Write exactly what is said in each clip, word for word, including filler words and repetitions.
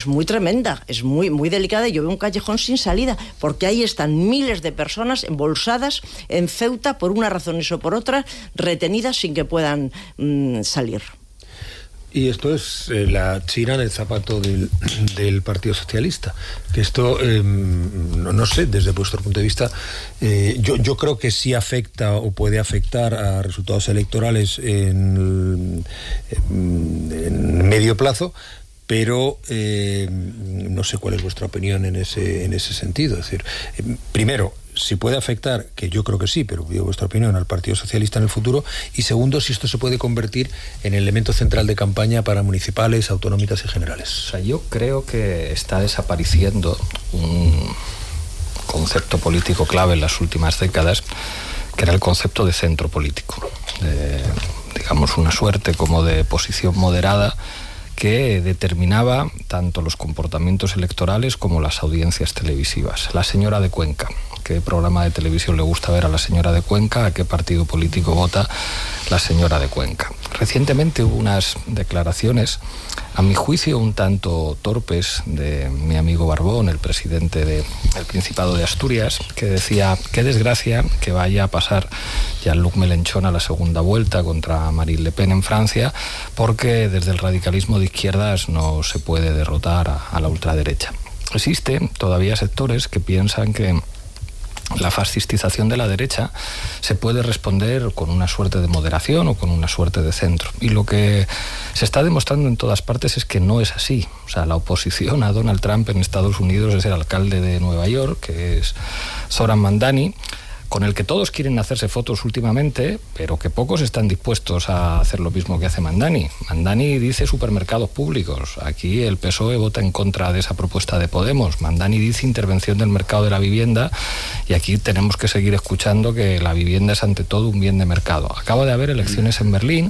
es muy tremenda, es muy, muy delicada. Yo veo un callejón sin salida, porque ahí están miles de personas embolsadas en Ceuta por una razón o por otra, retenidas sin que puedan mmm, salir. Y esto es eh, la china en el zapato del, del Partido Socialista. Que esto, eh, no, no sé, desde vuestro punto de vista, eh, yo, yo creo que sí afecta o puede afectar a resultados electorales en, en, en medio plazo, pero eh, no sé cuál es vuestra opinión en ese, en ese sentido. Es decir, eh, primero, si puede afectar, que yo creo que sí, pero pido vuestra opinión, al Partido Socialista en el futuro, y segundo, si esto se puede convertir en el elemento central de campaña para municipales, autonómicas y generales. O sea, yo creo que está desapareciendo un concepto político clave en las últimas décadas, que era el concepto de centro político, de, digamos, una suerte como de posición moderada que determinaba tanto los comportamientos electorales como las audiencias televisivas. La señora de Cuenca, ¿qué programa de televisión le gusta ver a la señora de Cuenca? ¿A qué partido político vota la señora de Cuenca? Recientemente hubo unas declaraciones, a mi juicio un tanto torpes, de mi amigo Barbón, el presidente del Principado de Asturias, que decía: qué desgracia que vaya a pasar Jean-Luc Mélenchon a la segunda vuelta contra Marine Le Pen en Francia, porque desde el radicalismo de izquierdas no se puede derrotar a, a la ultraderecha. Existen todavía sectores que piensan que la fascistización de la derecha se puede responder con una suerte de moderación o con una suerte de centro. Y lo que se está demostrando en todas partes es que no es así. O sea, la oposición a Donald Trump en Estados Unidos es el alcalde de Nueva York, que es Zoran Mandani, con el que todos quieren hacerse fotos últimamente, pero que pocos están dispuestos a hacer lo mismo que hace Mandani. Mandani dice supermercados públicos. Aquí el P S O E vota en contra de esa propuesta de Podemos. Mandani dice intervención del mercado de la vivienda, y aquí tenemos que seguir escuchando que la vivienda es ante todo un bien de mercado. Acaba de haber elecciones en Berlín,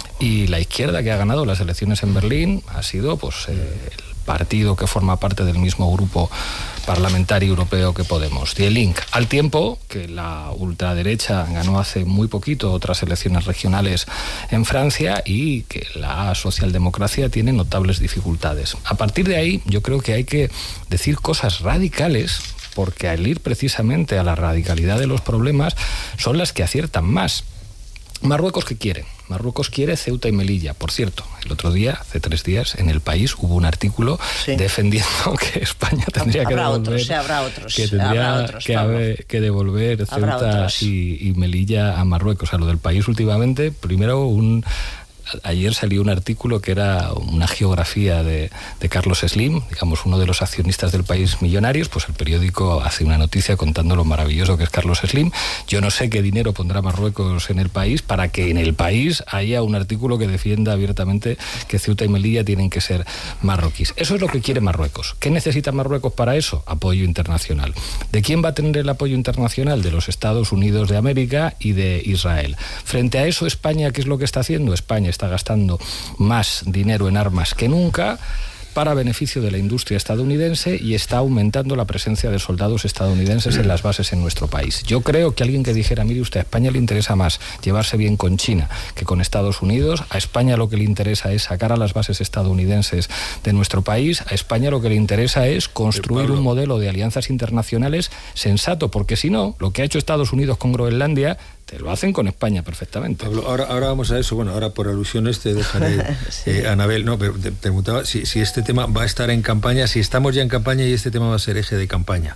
y la izquierda que ha ganado las elecciones en Berlín ha sido pues eh, el partido que forma parte del mismo grupo parlamentario europeo que Podemos, Die Linke, al tiempo que la ultraderecha ganó hace muy poquito otras elecciones regionales en Francia y que la socialdemocracia tiene notables dificultades. A partir de ahí, yo creo que hay que decir cosas radicales, porque al ir precisamente a la radicalidad de los problemas son las que aciertan más. Marruecos, ¿qué quiere? Marruecos quiere Ceuta y Melilla. Por cierto, el otro día, hace tres días, en El País hubo un artículo sí. defendiendo que España tendría habrá que devolver, otros, sí, habrá otros, que, tendría otros, que, haber, que devolver Ceuta y, y Melilla a Marruecos. O sea, lo del País últimamente, primero un... Ayer salió un artículo que era una geografía de, de Carlos Slim, digamos uno de los accionistas del País millonarios. Pues el periódico hace una noticia contando lo maravilloso que es Carlos Slim. Yo no sé qué dinero pondrá Marruecos en El País para que en El País haya un artículo que defienda abiertamente que Ceuta y Melilla tienen que ser marroquíes. Eso es lo que quiere Marruecos. ¿Qué necesita Marruecos para eso? Apoyo internacional. ¿De quién va a tener el apoyo internacional? De los Estados Unidos de América y de Israel. Frente a eso, España, ¿qué es lo que está haciendo? España está gastando más dinero en armas que nunca para beneficio de la industria estadounidense y está aumentando la presencia de soldados estadounidenses en las bases en nuestro país. Yo creo que alguien que dijera, mire usted, a España le interesa más llevarse bien con China que con Estados Unidos, a España lo que le interesa es sacar a las bases estadounidenses de nuestro país, a España lo que le interesa es construir un modelo de alianzas internacionales sensato, porque si no, lo que ha hecho Estados Unidos con Groenlandia, te lo hacen con España perfectamente. Pablo, ahora, ahora vamos a eso. Bueno, ahora por alusiones te dejaré, sí. eh, Anabel, no, pero te preguntaba si, si este tema va a estar en campaña, si estamos ya en campaña y este tema va a ser eje de campaña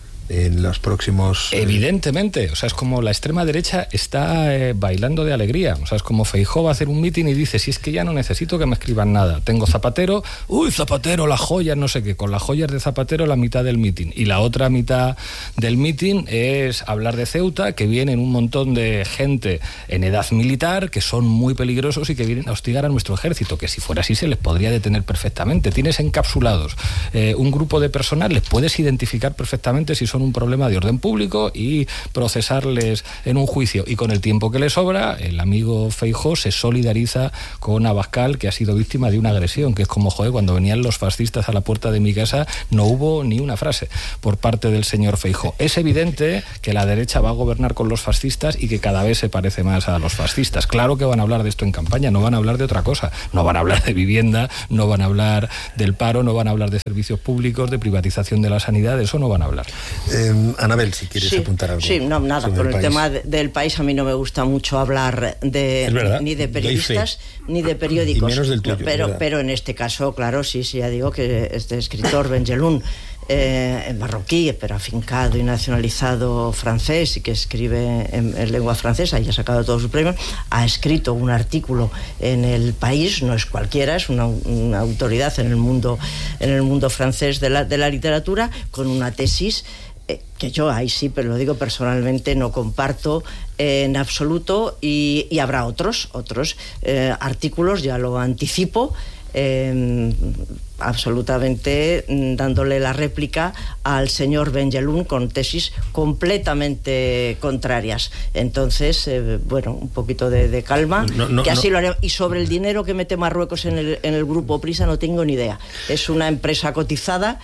en los próximos... Eh... Evidentemente, o sea, es como la extrema derecha está eh, bailando de alegría, o sea, es como Feijóo va a hacer un mitin y dice, si es que ya no necesito que me escriban nada, tengo Zapatero, uy, Zapatero, las joyas, no sé qué, con las joyas de Zapatero la mitad del mitin, y la otra mitad del mitin es hablar de Ceuta, que vienen un montón de gente en edad militar, que son muy peligrosos y que vienen a hostigar a nuestro ejército, que si fuera así se les podría detener perfectamente. Tienes encapsulados eh, un grupo de personas, les puedes identificar perfectamente si son un problema de orden público y procesarles en un juicio. Y con el tiempo que le sobra, el amigo Feijóo se solidariza con Abascal, que ha sido víctima de una agresión, que es como, joder, cuando venían los fascistas a la puerta de mi casa no hubo ni una frase por parte del señor Feijóo. Es evidente que la derecha va a gobernar con los fascistas y que cada vez se parece más a los fascistas. Claro que van a hablar de esto en campaña, no van a hablar de otra cosa. No van a hablar de vivienda, no van a hablar del paro, no van a hablar de servicios públicos, de privatización de la sanidad, de eso no van a hablar. Eh, Anabel, si quieres sí, apuntar algo. Sí, no, nada, con el, el tema de, del país a mí no me gusta mucho hablar de ni de periodistas ni de periódicos. Y menos del tuyo, pero, pero en este caso, claro, sí, sí, ya digo que este escritor, Benjelloun, Eh, marroquí, pero afincado y nacionalizado francés y que escribe en, en lengua francesa y ha sacado todos sus premios, ha escrito un artículo en El País, no es cualquiera, es una, una autoridad en el mundo en el mundo francés de la, de la literatura, con una tesis eh, que yo ahí sí, pero lo digo personalmente, no comparto eh, en absoluto, y, y habrá otros otros eh, artículos, ya lo anticipo, Eh, absolutamente dándole la réplica al señor Benjelloun con tesis completamente contrarias. Entonces, eh, bueno, un poquito de, de calma, no, no, que así no. lo haremos. Y sobre el dinero que mete Marruecos en el, en el grupo Prisa no tengo ni idea. Es una empresa cotizada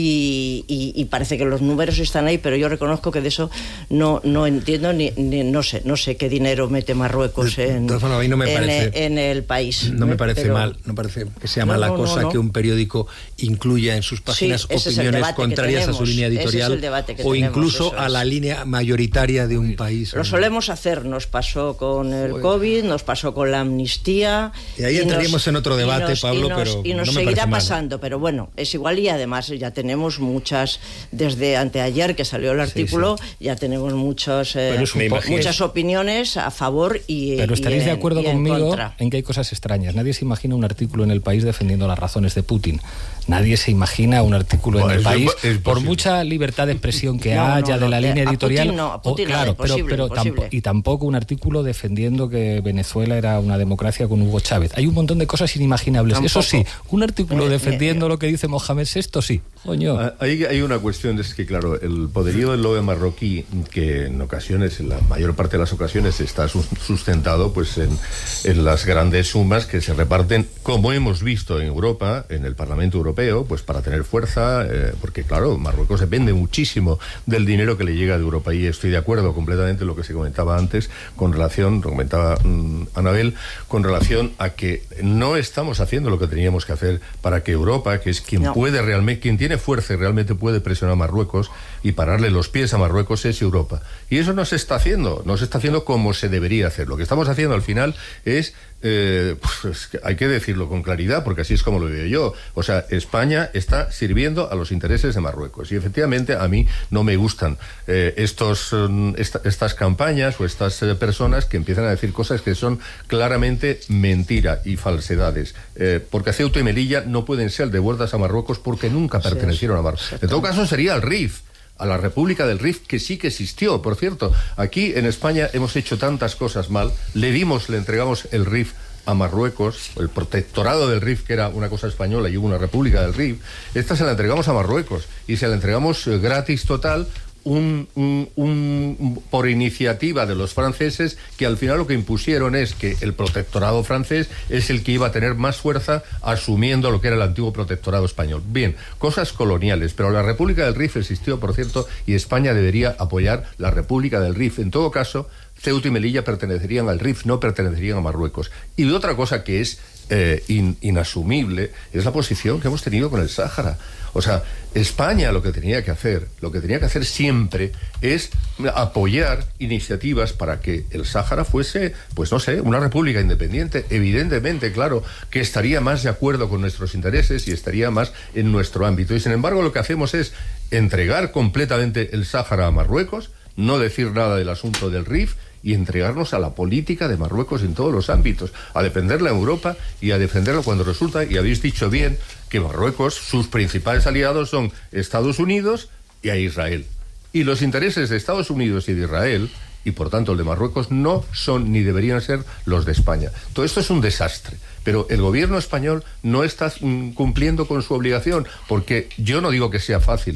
y, y, y parece que los números están ahí, pero yo reconozco que de eso no, no entiendo ni, ni no sé no sé qué dinero mete Marruecos en, de, de forma, no me en, parece, en el país. No me parece pero, mal, no parece que sea mala no, no, cosa no, no. que un periódico incluya en sus páginas sí, opiniones contrarias a su línea editorial o incluso es. a la línea mayoritaria de un país. Lo solemos hacer, nos pasó con el COVID, nos pasó con la amnistía. Y ahí y entraríamos nos, en otro debate, nos, Pablo, y nos, pero y nos no me seguirá parece pasando, mal. Pero bueno, es igual, y además ya tenemos muchas, desde anteayer que salió el artículo, sí, sí. ya tenemos muchos, eh, po- muchas opiniones a favor y Pero estaréis y de en, acuerdo y conmigo en, en que hay cosas extrañas. Nadie se imagina un artículo en El País defendiendo las razones de Putin. Nadie se imagina un artículo bueno, en El País, es, es por mucha libertad de expresión que no, haya no, de la no, línea a editorial. Putin no, a Putin o, claro, no, pero, posible, pero tampo- y tampoco un artículo defendiendo que Venezuela era una democracia con Hugo Chávez. Hay un montón de cosas inimaginables. Tampoco. Eso sí, un artículo defendiendo lo que dice Mohamed sexto, sí. Coño. Hay, hay una cuestión, es que claro, el poderío del lobby marroquí, que en ocasiones, en la mayor parte de las ocasiones, está sustentado pues en, en las grandes sumas que se reparten, como hemos visto en Europa, en el Parlamento Europeo, pues para tener fuerza, eh, porque claro, Marruecos depende muchísimo del dinero que le llega de Europa, y estoy de acuerdo completamente en lo que se comentaba antes, con relación, lo comentaba mmm, Anabel, con relación a que no estamos haciendo lo que teníamos que hacer para que Europa, que es quien no. puede realmente, quien tiene fuerza y realmente puede presionar a Marruecos y pararle los pies a Marruecos, es Europa. Y eso no se está haciendo, no se está haciendo como se debería hacer. Lo que estamos haciendo al final es, eh, pues, hay que decirlo con claridad, porque así es como lo veo yo. O sea, España está sirviendo a los intereses de Marruecos. Y efectivamente a mí no me gustan eh, estos, um, esta, estas campañas o estas eh, personas que empiezan a decir cosas que son claramente mentira y falsedades. Eh, porque Ceuta y Melilla no pueden ser devueltas a Marruecos porque nunca pertenecieron a Marruecos. En todo caso sería el R I F, a la República del R I F, que sí que existió. Por cierto, aquí en España hemos hecho tantas cosas mal, le dimos, le entregamos el R I F a Marruecos, el protectorado del R I F, que era una cosa española y hubo una república del R I F, esta se la entregamos a Marruecos y se la entregamos eh, gratis total, Un, un, un, por iniciativa de los franceses, que al final lo que impusieron es que el protectorado francés es el que iba a tener más fuerza, asumiendo lo que era el antiguo protectorado español. Bien, cosas coloniales, pero la República del R I F existió, por cierto, y España debería apoyar la República del R I F. En todo caso, Ceuta y Melilla pertenecerían al R I F, no pertenecerían a Marruecos. Y otra cosa que es eh, in, inasumible es la posición que hemos tenido con el Sáhara. O sea, España lo que tenía que hacer, lo que tenía que hacer siempre es apoyar iniciativas para que el Sáhara fuese, pues no sé, una república independiente. Evidentemente, claro, que estaría más de acuerdo con nuestros intereses y estaría más en nuestro ámbito. Y sin embargo, lo que hacemos es entregar completamente el Sáhara a Marruecos, no decir nada del asunto del R I F y entregarnos a la política de Marruecos en todos los ámbitos, a defenderla en Europa y a defenderla cuando resulta, y habéis dicho bien, que Marruecos, sus principales aliados son Estados Unidos y a Israel. Y los intereses de Estados Unidos y de Israel, y por tanto el de Marruecos, no son ni deberían ser los de España. Todo esto es un desastre. Pero el gobierno español no está mm, cumpliendo con su obligación, porque yo no digo que sea fácil.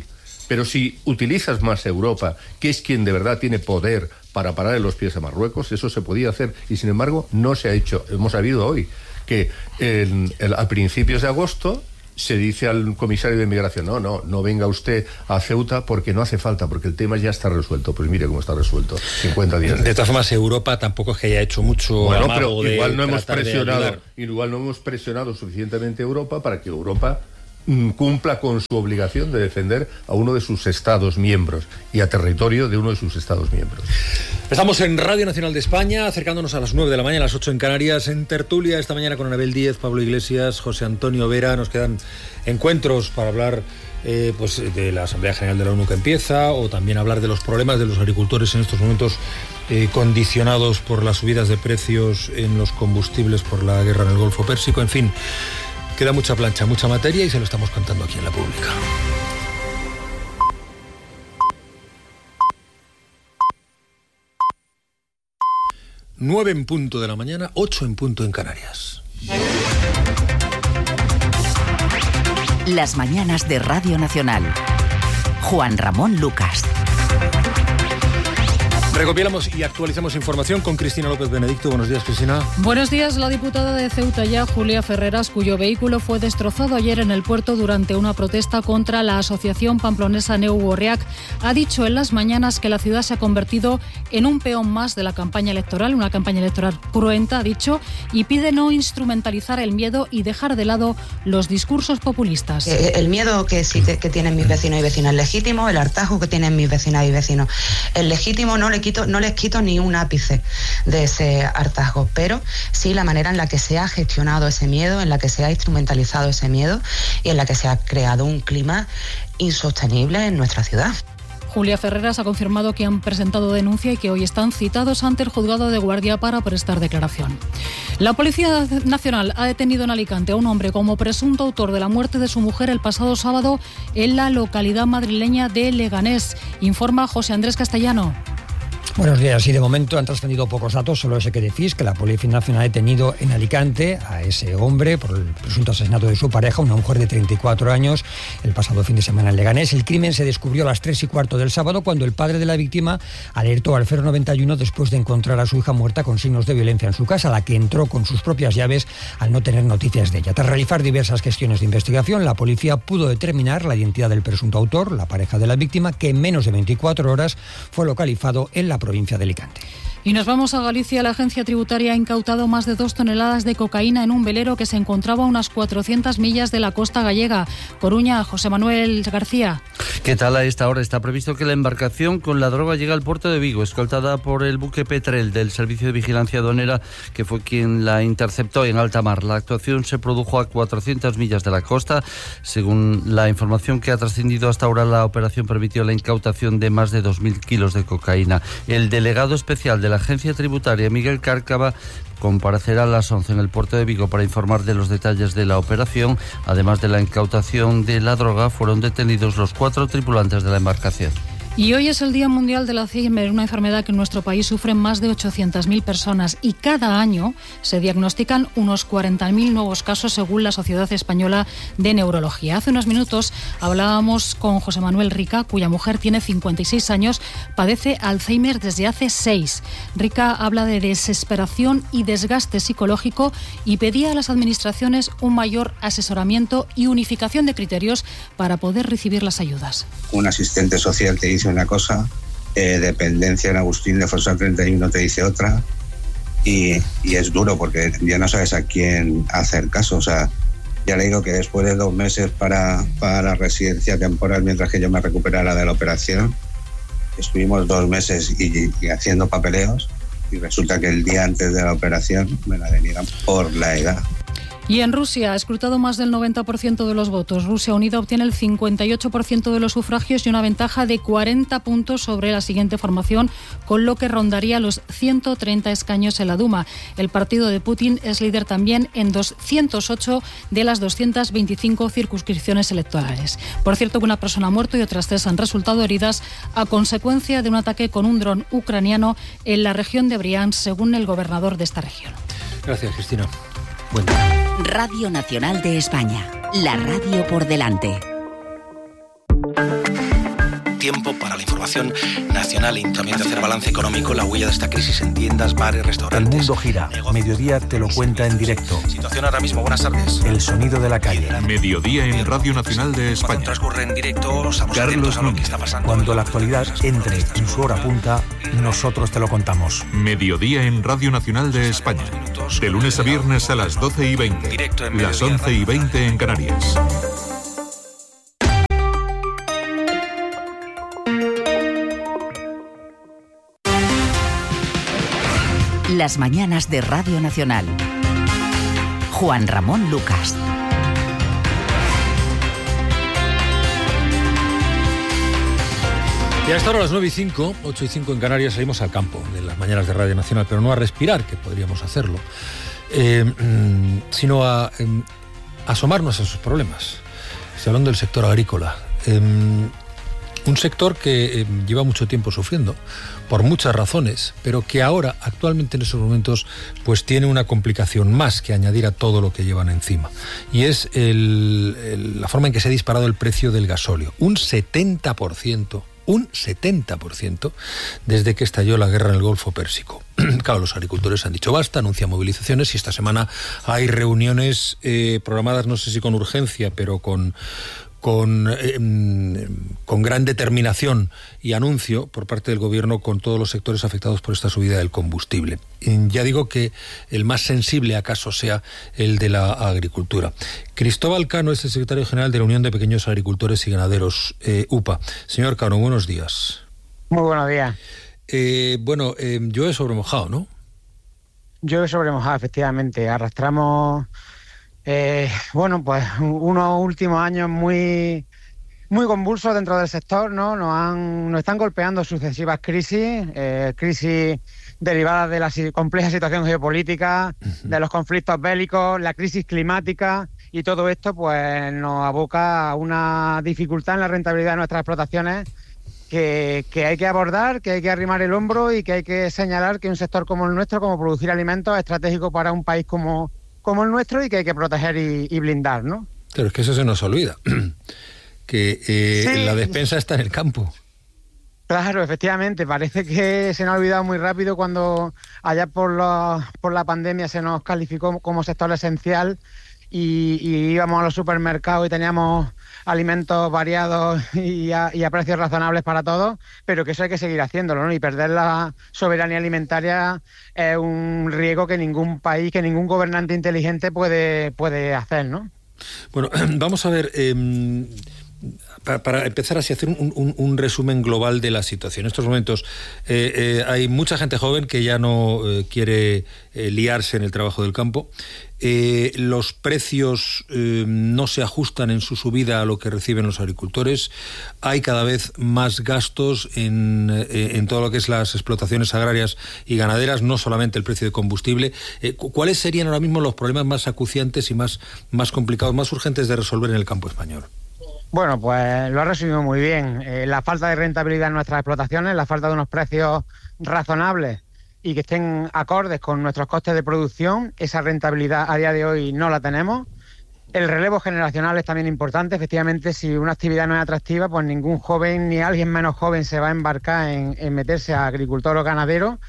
Pero si utilizas más Europa, que es quien de verdad tiene poder para pararle los pies a Marruecos, eso se podía hacer y sin embargo no se ha hecho. Hemos sabido hoy que en, en, a principios de agosto se dice al comisario de Inmigración, no, no, no venga usted a Ceuta porque no hace falta, porque el tema ya está resuelto. Pues mire cómo está resuelto, cincuenta días. De todas formas, Europa tampoco es que haya hecho mucho. Bueno, pero igual no hemos presionado, igual no hemos presionado suficientemente a Europa para que Europa mm, cumpla con su obligación de defender a uno de sus Estados miembros y a territorio de uno de sus Estados miembros. Estamos en Radio Nacional de España, acercándonos a las nueve de la mañana, a las ocho en Canarias, en tertulia esta mañana con Anabel Díez, Pablo Iglesias, José Antonio Vera. Nos quedan encuentros para hablar eh, pues, de la Asamblea General de la ONU que empieza, o también hablar de los problemas de los agricultores en estos momentos eh, condicionados por las subidas de precios en los combustibles por la guerra en el Golfo Pérsico. En fin, queda mucha plancha, mucha materia y se lo estamos contando aquí en La Pública. Nueve en punto de la mañana, ocho en punto en Canarias. Las mañanas de Radio Nacional. Juan Ramón Lucas. Recopilamos y actualizamos información con Cristina López Benedicto. Buenos días, Cristina. Buenos días. La diputada de Ceuta ya, Julia Ferreras, cuyo vehículo fue destrozado ayer en el puerto durante una protesta contra la asociación pamplonesa Neu Gorriak, ha dicho en las mañanas que la ciudad se ha convertido en un peón más de la campaña electoral, una campaña electoral cruenta, ha dicho, y pide no instrumentalizar el miedo y dejar de lado los discursos populistas. El miedo que sí que, que tienen mis vecinos y vecinas es legítimo, el hartazgo que tienen mis vecinas y vecinos es legítimo, no le no les quito ni un ápice de ese hartazgo, pero sí la manera en la que se ha gestionado ese miedo, en la que se ha instrumentalizado ese miedo y en la que se ha creado un clima insostenible en nuestra ciudad. Julia Ferreras ha confirmado que han presentado denuncia y que hoy están citados ante el juzgado de guardia para prestar declaración. La Policía Nacional ha detenido en Alicante a un hombre como presunto autor de la muerte de su mujer el pasado sábado en la localidad madrileña de Leganés, informa José Andrés Castellano. Buenos días. Y de momento han trascendido pocos datos, solo ese que decís, que la Policía Nacional ha detenido en Alicante a ese hombre por el presunto asesinato de su pareja, una mujer de treinta y cuatro años, el pasado fin de semana en Leganés. El crimen se descubrió a las tres y cuarto del sábado, cuando el padre de la víctima alertó al cero noventa y uno después de encontrar a su hija muerta con signos de violencia en su casa, a la que entró con sus propias llaves al no tener noticias de ella. Tras realizar diversas gestiones de investigación, la policía pudo determinar la identidad del presunto autor, la pareja de la víctima, que en menos de veinticuatro horas fue localizado en la provincia de Alicante. Y nos vamos a Galicia. La agencia tributaria ha incautado más de dos toneladas de cocaína en un velero que se encontraba a unas cuatrocientas millas de la costa gallega. Coruña, José Manuel García. ¿Qué tal? A esta hora está previsto que la embarcación con la droga llegue al puerto de Vigo, escoltada por el buque Petrel del Servicio de Vigilancia Aduanera, que fue quien la interceptó en alta mar. La actuación se produjo a cuatrocientas millas de la costa. Según la información que ha trascendido hasta ahora, la operación permitió la incautación de más de dos mil kilos de cocaína. El delegado especial de la agencia tributaria, Miguel Cárcava, comparecerá a las once en el puerto de Vigo para informar de los detalles de la operación. Además de la incautación de la droga, fueron detenidos los cuatro tripulantes de la embarcación. Y hoy es el Día Mundial del Alzheimer, una enfermedad que en nuestro país sufren más de ochocientas mil personas, y cada año se diagnostican unos cuarenta mil nuevos casos según la Sociedad Española de Neurología. Hace unos minutos hablábamos con José Manuel Rica, cuya mujer tiene cincuenta y seis años, padece Alzheimer desde hace seis. Rica habla de desesperación y desgaste psicológico y pedía a las administraciones un mayor asesoramiento y unificación de criterios para poder recibir las ayudas. Un asistente social te dice una cosa, eh, dependencia en Agustín de Fossá treinta y uno te dice otra, y, y es duro porque ya no sabes a quién hacer caso. O sea, ya le digo que después de dos meses para, para la residencia temporal, mientras que yo me recuperara de la operación, estuvimos dos meses y, y haciendo papeleos, y resulta que el día antes de la operación me la deniegan por la edad. Y en Rusia ha escrutado más del noventa por ciento de los votos. Rusia Unida obtiene el cincuenta y ocho por ciento de los sufragios y una ventaja de cuarenta puntos sobre la siguiente formación, con lo que rondaría los ciento treinta escaños en la Duma. El partido de Putin es líder también en doscientos ocho de las doscientas veinticinco circunscripciones electorales. Por cierto, que una persona ha muerto y otras tres han resultado heridas a consecuencia de un ataque con un dron ucraniano en la región de Briansk, según el gobernador de esta región. Gracias, Cristina. Buen día. Radio Nacional de España, la radio por delante. tiempo para la información nacional y también de hacer balance económico, la huella de esta crisis en tiendas, bares, restaurantes. El mundo gira. Mediodía te lo cuenta en directo. Situación ahora mismo, buenas tardes. El sonido de la calle. Mediodía en Radio Nacional de España. Cuando transcurre en directo, estamos atentos a lo que está pasando. Cuando la actualidad entre en su hora punta, nosotros te lo contamos. Mediodía en Radio Nacional de España. De lunes a viernes a las doce y veinte. Las once y veinte en Canarias. Las mañanas de Radio Nacional. Juan Ramón Lucas. Y hasta ahora a las nueve y cinco, ocho y cinco en Canarias, salimos al campo de las mañanas de Radio Nacional, pero no a respirar, que podríamos hacerlo, eh, sino a eh, asomarnos a sus problemas. Estoy hablando del sector agrícola. Eh, un sector que eh, lleva mucho tiempo sufriendo, por muchas razones, pero que ahora, actualmente en esos momentos, pues tiene una complicación más que añadir a todo lo que llevan encima. Y es el, el, la forma en que se ha disparado el precio del gasóleo. Un setenta por ciento. Un setenta por ciento desde que estalló la guerra en el Golfo Pérsico. Claro, los agricultores han dicho basta, anuncian movilizaciones y esta semana hay reuniones eh, programadas, no sé si con urgencia, pero con... Con, eh, con gran determinación y anuncio por parte del gobierno con todos los sectores afectados por esta subida del combustible. Y ya digo que el más sensible acaso sea el de la agricultura. Cristóbal Cano es el secretario general de la Unión de Pequeños Agricultores y Ganaderos, eh, U P A. Señor Cano, buenos días. Muy buenos días. Eh, bueno, eh, llueve sobre mojado, ¿no? Llueve sobre mojado, efectivamente. Arrastramos... Eh, bueno, pues unos últimos años muy muy convulsos dentro del sector, ¿no? Nos han nos están golpeando sucesivas crisis, eh, crisis derivadas de la compleja situación geopolítica, uh-huh. de los conflictos bélicos, la crisis climática, y todo esto pues nos aboca a una dificultad en la rentabilidad de nuestras explotaciones que, que hay que abordar, que hay que arrimar el hombro y que hay que señalar que un sector como el nuestro, como producir alimentos, es estratégico para un país como como el nuestro y que hay que proteger y, y blindar, ¿no? Pero es que eso se nos olvida, que eh, sí. La despensa está en el campo. Claro, efectivamente, parece que se nos ha olvidado muy rápido cuando allá por la, por la pandemia se nos calificó como sector esencial y, y íbamos a los supermercados y teníamos alimentos variados y a, y a precios razonables para todos, pero que eso hay que seguir haciéndolo, ¿no? Y perder la soberanía alimentaria es un riesgo que ningún país, que ningún gobernante inteligente puede, puede hacer, ¿no? Bueno, vamos a ver... Eh... Para, para empezar así a hacer un, un, un resumen global de la situación. En estos momentos eh, eh, hay mucha gente joven que ya no eh, quiere eh, liarse en el trabajo del campo. Eh, los precios eh, no se ajustan en su subida a lo que reciben los agricultores. Hay cada vez más gastos en, eh, en todo lo que es las explotaciones agrarias y ganaderas, no solamente el precio de combustible. Eh, ¿Cuáles serían ahora mismo los problemas más acuciantes y más, más complicados, más urgentes de resolver en el campo español? Bueno, pues lo ha resumido muy bien. Eh, la falta de rentabilidad en nuestras explotaciones, la falta de unos precios razonables y que estén acordes con nuestros costes de producción, esa rentabilidad a día de hoy no la tenemos. El relevo generacional es también importante. Efectivamente, si una actividad no es atractiva, pues ningún joven ni alguien menos joven se va a embarcar en, en meterse a agricultor o ganadero.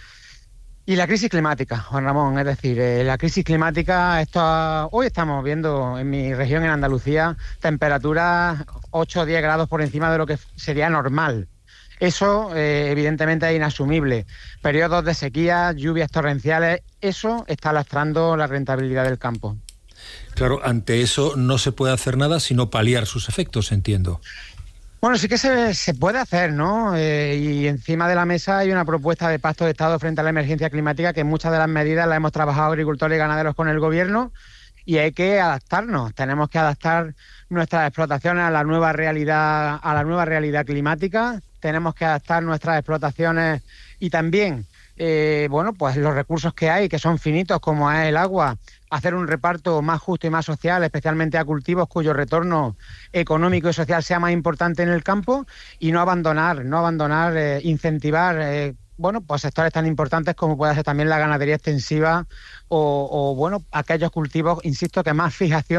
Y la crisis climática, Juan Ramón, es decir, eh, la crisis climática, esto ha, hoy estamos viendo en mi región, en Andalucía, temperaturas ocho o diez grados por encima de lo que sería normal. Eso, eh, evidentemente, es inasumible. Periodos de sequía, lluvias torrenciales, eso está lastrando la rentabilidad del campo. Claro, ante eso no se puede hacer nada sino paliar sus efectos, entiendo. Bueno, sí que se, se puede hacer, ¿no? Eh, y encima de la mesa hay una propuesta de pacto de Estado frente a la emergencia climática que muchas de las medidas las hemos trabajado agricultores y ganaderos con el gobierno y hay que adaptarnos. Tenemos que adaptar nuestras explotaciones a la nueva realidad, a la nueva realidad climática. Tenemos que adaptar nuestras explotaciones y también, eh, bueno, pues los recursos que hay, que son finitos, como es el agua, hacer un reparto más justo y más social, especialmente a cultivos cuyo retorno económico y social sea más importante en el campo y no abandonar, no abandonar, eh, incentivar, eh, bueno, pues sectores tan importantes como puede ser también la ganadería extensiva o, o bueno, aquellos cultivos, insisto, que más fijación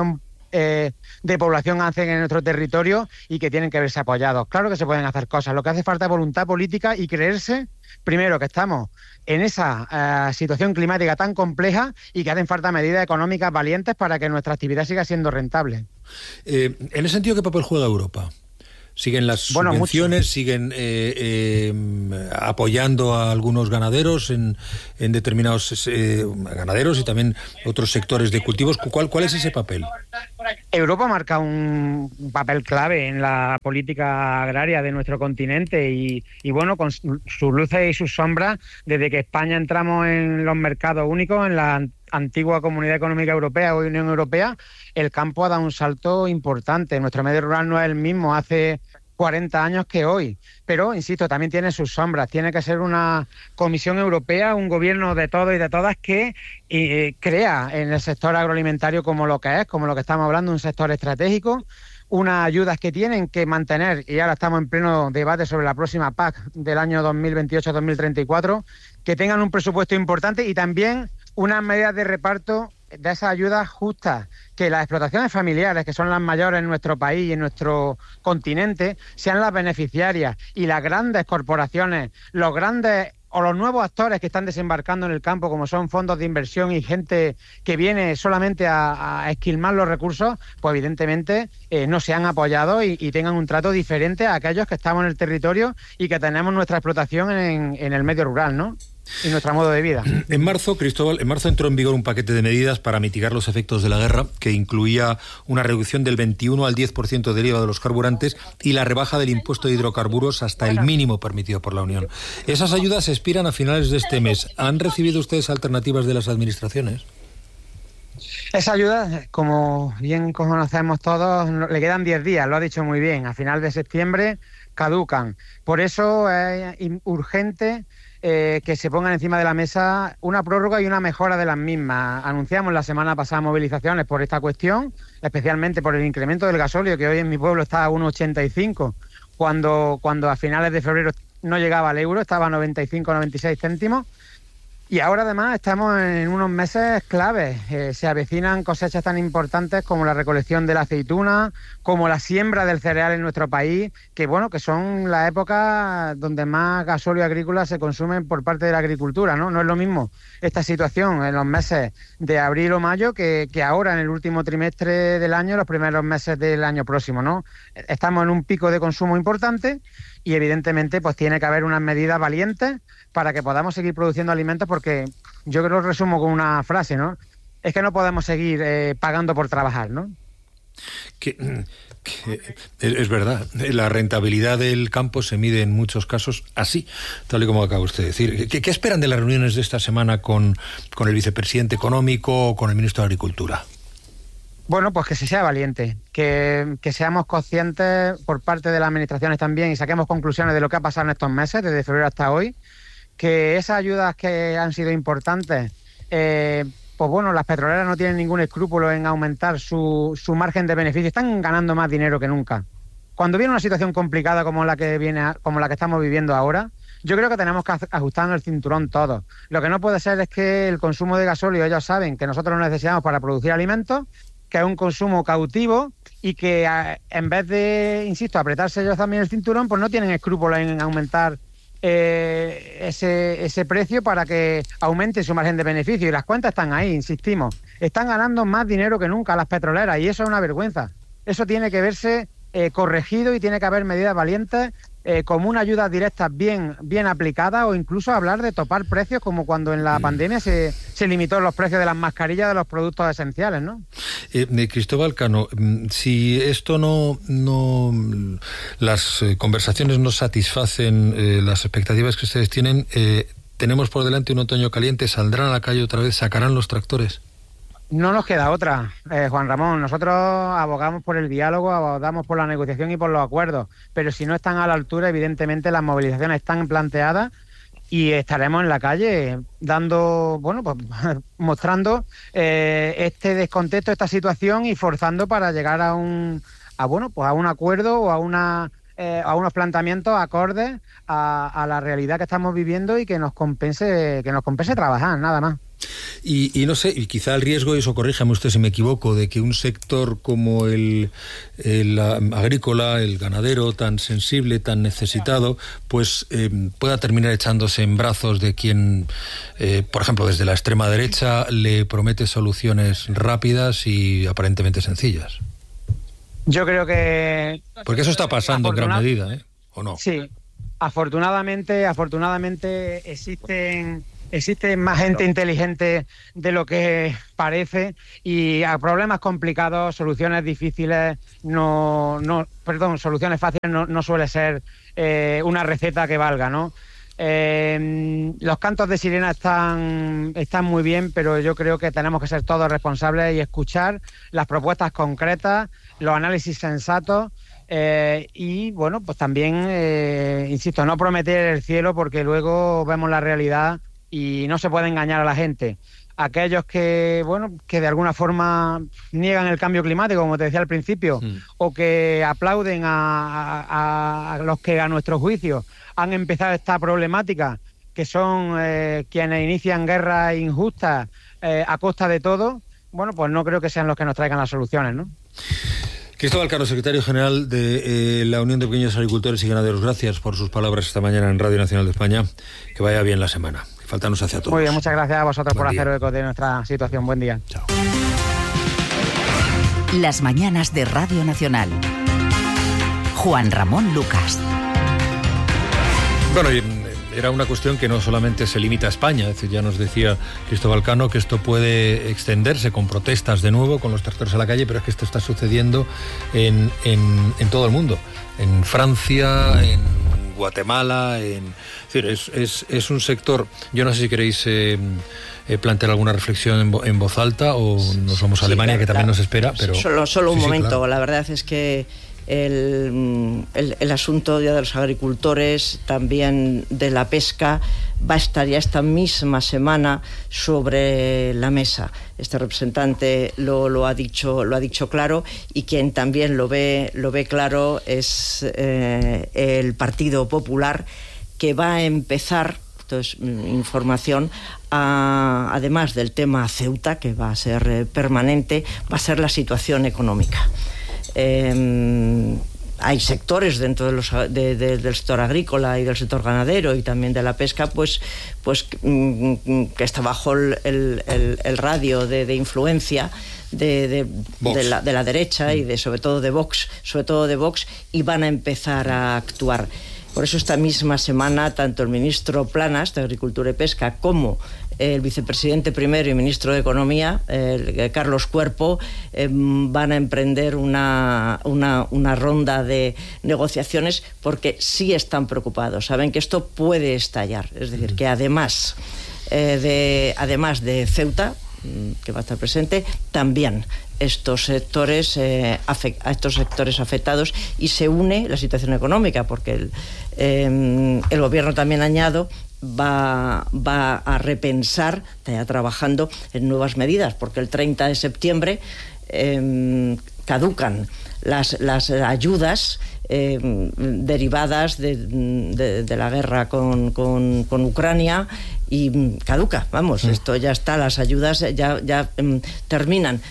eh, de población hacen en nuestro territorio y que tienen que verse apoyados. Claro que se pueden hacer cosas, lo que hace falta es voluntad política y creerse, primero, que estamos en esa eh, situación climática tan compleja y que hacen falta medidas económicas valientes para que nuestra actividad siga siendo rentable. Eh, en ese sentido, ¿qué papel juega Europa? ¿Siguen las bueno, subvenciones? Mucho. ¿Siguen eh, eh, apoyando a algunos ganaderos en, en determinados eh, ganaderos y también otros sectores de cultivos? ¿Cuál, ¿Cuál es ese papel? Europa marca un papel clave en la política agraria de nuestro continente y, y bueno, con sus luces y sus sombras, desde que España entramos en los mercados únicos, en la antigua Comunidad Económica Europea o Unión Europea, el campo ha dado un salto importante. Nuestro medio rural no es el mismo hace cuarenta años que hoy, pero, insisto, también tiene sus sombras. Tiene que ser una Comisión Europea, un gobierno de todos y de todas que eh, crea en el sector agroalimentario como lo que es, como lo que estamos hablando, un sector estratégico, unas ayudas que tienen que mantener, y ahora estamos en pleno debate sobre la próxima P A C del año dos mil veintiocho a dos mil treinta y cuatro, que tengan un presupuesto importante y también unas medidas de reparto de esas ayudas justas, que las explotaciones familiares, que son las mayores en nuestro país y en nuestro continente, sean las beneficiarias y las grandes corporaciones, los grandes o los nuevos actores que están desembarcando en el campo, como son fondos de inversión y gente que viene solamente a, a esquilmar los recursos, pues evidentemente eh, no sean apoyados y, y tengan un trato diferente a aquellos que estamos en el territorio y que tenemos nuestra explotación en, en el medio rural, ¿no? Y nuestro modo de vida. En marzo, Cristóbal, en marzo entró en vigor un paquete de medidas para mitigar los efectos de la guerra, que incluía una reducción del veintiuno al diez por ciento del I V A de los carburantes y la rebaja del impuesto de hidrocarburos hasta el mínimo permitido por la Unión. Esas ayudas expiran a finales de este mes. ¿Han recibido ustedes alternativas de las administraciones? Esa ayuda, como bien conocemos todos, le quedan diez días, lo ha dicho muy bien. A final de septiembre caducan. Por eso es urgente Eh, que se pongan encima de la mesa una prórroga y una mejora de las mismas. Anunciamos la semana pasada movilizaciones por esta cuestión, especialmente por el incremento del gasóleo, que hoy en mi pueblo está a uno ochenta y cinco, cuando, cuando a finales de febrero no llegaba al euro, estaba a noventa y cinco, noventa y seis céntimos. Y ahora además estamos en unos meses claves. Eh, se avecinan cosechas tan importantes como la recolección de la aceituna, como la siembra del cereal en nuestro país, que bueno, que son las épocas donde más gasóleo agrícola se consume por parte de la agricultura, ¿no? No es lo mismo esta situación en los meses de abril o mayo que, que ahora en el último trimestre del año, los primeros meses del año próximo, ¿no? Estamos en un pico de consumo importante y evidentemente pues tiene que haber unas medidas valientes para que podamos seguir produciendo alimentos, porque yo creo que lo resumo con una frase, ¿no? Es que no podemos seguir eh, pagando por trabajar, ¿no? Que, que es verdad, la rentabilidad del campo se mide en muchos casos así, tal y como acaba usted de decir. ¿Qué, qué esperan de las reuniones de esta semana con, con el vicepresidente económico o con el ministro de Agricultura? Bueno, pues que se sea valiente, que, que seamos conscientes por parte de las administraciones también y saquemos conclusiones de lo que ha pasado en estos meses, desde febrero hasta hoy, que esas ayudas que han sido importantes, eh, pues bueno, las petroleras no tienen ningún escrúpulo en aumentar su, su margen de beneficio, están ganando más dinero que nunca. Cuando viene una situación complicada como la que viene, como la que estamos viviendo ahora, yo creo que tenemos que ajustarnos el cinturón todos. Lo que no puede ser es que el consumo de gasóleo, ellos saben que nosotros lo necesitamos para producir alimentos, que es un consumo cautivo y que en vez de, insisto, apretarse ellos también el cinturón, pues no tienen escrúpulos en aumentar eh, ese, ese precio para que aumente su margen de beneficio. Y las cuentas están ahí, insistimos. Están ganando más dinero que nunca las petroleras y eso es una vergüenza. Eso tiene que verse eh, corregido y tiene que haber medidas valientes eh, como una ayuda directa bien, bien aplicada, o incluso hablar de topar precios como cuando en la pandemia se, se limitó los precios de las mascarillas de los productos esenciales, ¿no? Eh, Cristóbal Cano, si esto no, no las eh, conversaciones no satisfacen eh, las expectativas que ustedes tienen, eh, tenemos por delante un otoño caliente, ¿saldrán a la calle otra vez, sacarán los tractores? No nos queda otra, eh, Juan Ramón. Nosotros abogamos por el diálogo, abogamos por la negociación y por los acuerdos, pero si no están a la altura, evidentemente las movilizaciones están planteadas y estaremos en la calle dando, bueno, pues mostrando eh, este descontento, esta situación y forzando para llegar a un, a bueno, pues a un acuerdo o a una eh, a unos planteamientos acordes a, a la realidad que estamos viviendo y que nos compense, que nos compense trabajar, nada más. Y, y no sé, y quizá el riesgo, y eso corríjame usted si me equivoco, de que un sector como el, el agrícola, el ganadero, tan sensible, tan necesitado, pues eh, pueda terminar echándose en brazos de quien, eh, por ejemplo, desde la extrema derecha le promete soluciones rápidas y aparentemente sencillas. Yo creo que... Porque eso está pasando en gran medida, ¿eh? ¿O no? Sí, afortunadamente, afortunadamente existen... Existe más gente inteligente de lo que parece y a problemas complicados, soluciones difíciles, no, no perdón, soluciones fáciles no, no suele ser eh, una receta que valga, ¿no? Eh, los cantos de sirena están, están muy bien, pero yo creo que tenemos que ser todos responsables y escuchar las propuestas concretas, los análisis sensatos. Eh, y bueno, pues también, eh, insisto, no prometer el cielo porque luego vemos la realidad y no se puede engañar a la gente. Aquellos que, bueno, que de alguna forma niegan el cambio climático, como te decía al principio, mm. o que aplauden a, a, a los que a nuestro juicio han empezado esta problemática, que son eh, quienes inician guerras injustas eh, a costa de todo, bueno, pues no creo que sean los que nos traigan las soluciones, ¿no? Cristóbal Cano, secretario general de eh, la Unión de Pequeños Agricultores y Ganaderos, gracias por sus palabras esta mañana en Radio Nacional de España. Que vaya bien la semana. Falta nos hace a todos. Muy bien, muchas gracias a vosotros Buen por día. hacer eco de nuestra situación. Buen día. Chao. Las mañanas de Radio Nacional. Juan Ramón Lucas. Bueno, y era una cuestión que no solamente se limita a España, es decir, ya nos decía Cristóbal Cano que esto puede extenderse con protestas de nuevo, con los tractores a la calle, pero es que esto está sucediendo en, en, en todo el mundo, en Francia, en Guatemala, en, es decir, es, es, es un sector, yo no sé si queréis eh, eh, plantear alguna reflexión en, vo, en voz alta o nos vamos a sí, Alemania, claro, que también claro. nos espera, pero... Solo, solo un sí, momento, sí, claro. La verdad es que El, el, el asunto ya de los agricultores, también de la pesca, va a estar ya esta misma semana sobre la mesa. Este representante lo, lo ha dicho, lo ha dicho claro, y quien también lo ve, lo ve claro es eh, el Partido Popular, que va a empezar, esto es información, a, además del tema Ceuta, que va a ser eh, permanente, va a ser la situación económica. Eh, hay sectores dentro de los, de, de, del sector agrícola y del sector ganadero y también de la pesca, pues, pues que está bajo el, el, el, el radio de, de influencia de, de, de, la, de la derecha y de, sobre todo de Vox, sobre todo de Vox, y van a empezar a actuar. Por eso esta misma semana tanto el ministro Planas de Agricultura y Pesca como el vicepresidente primero y ministro de Economía, eh, Carlos Cuerpo, eh, van a emprender una, una, una ronda de negociaciones porque sí están preocupados. Saben que esto puede estallar. Es decir, que además, eh, de, además de Ceuta, que va a estar presente, también estos sectores eh, afect, a estos sectores afectados, y se une la situación económica porque el, eh, el gobierno también, añado, va, va a repensar, está trabajando en nuevas medidas, porque el treinta de septiembre eh, caducan las, las ayudas eh, derivadas de, de, de la guerra con, con, con Ucrania, y caduca, vamos, sí. Esto ya está, las ayudas ya, ya um, terminan.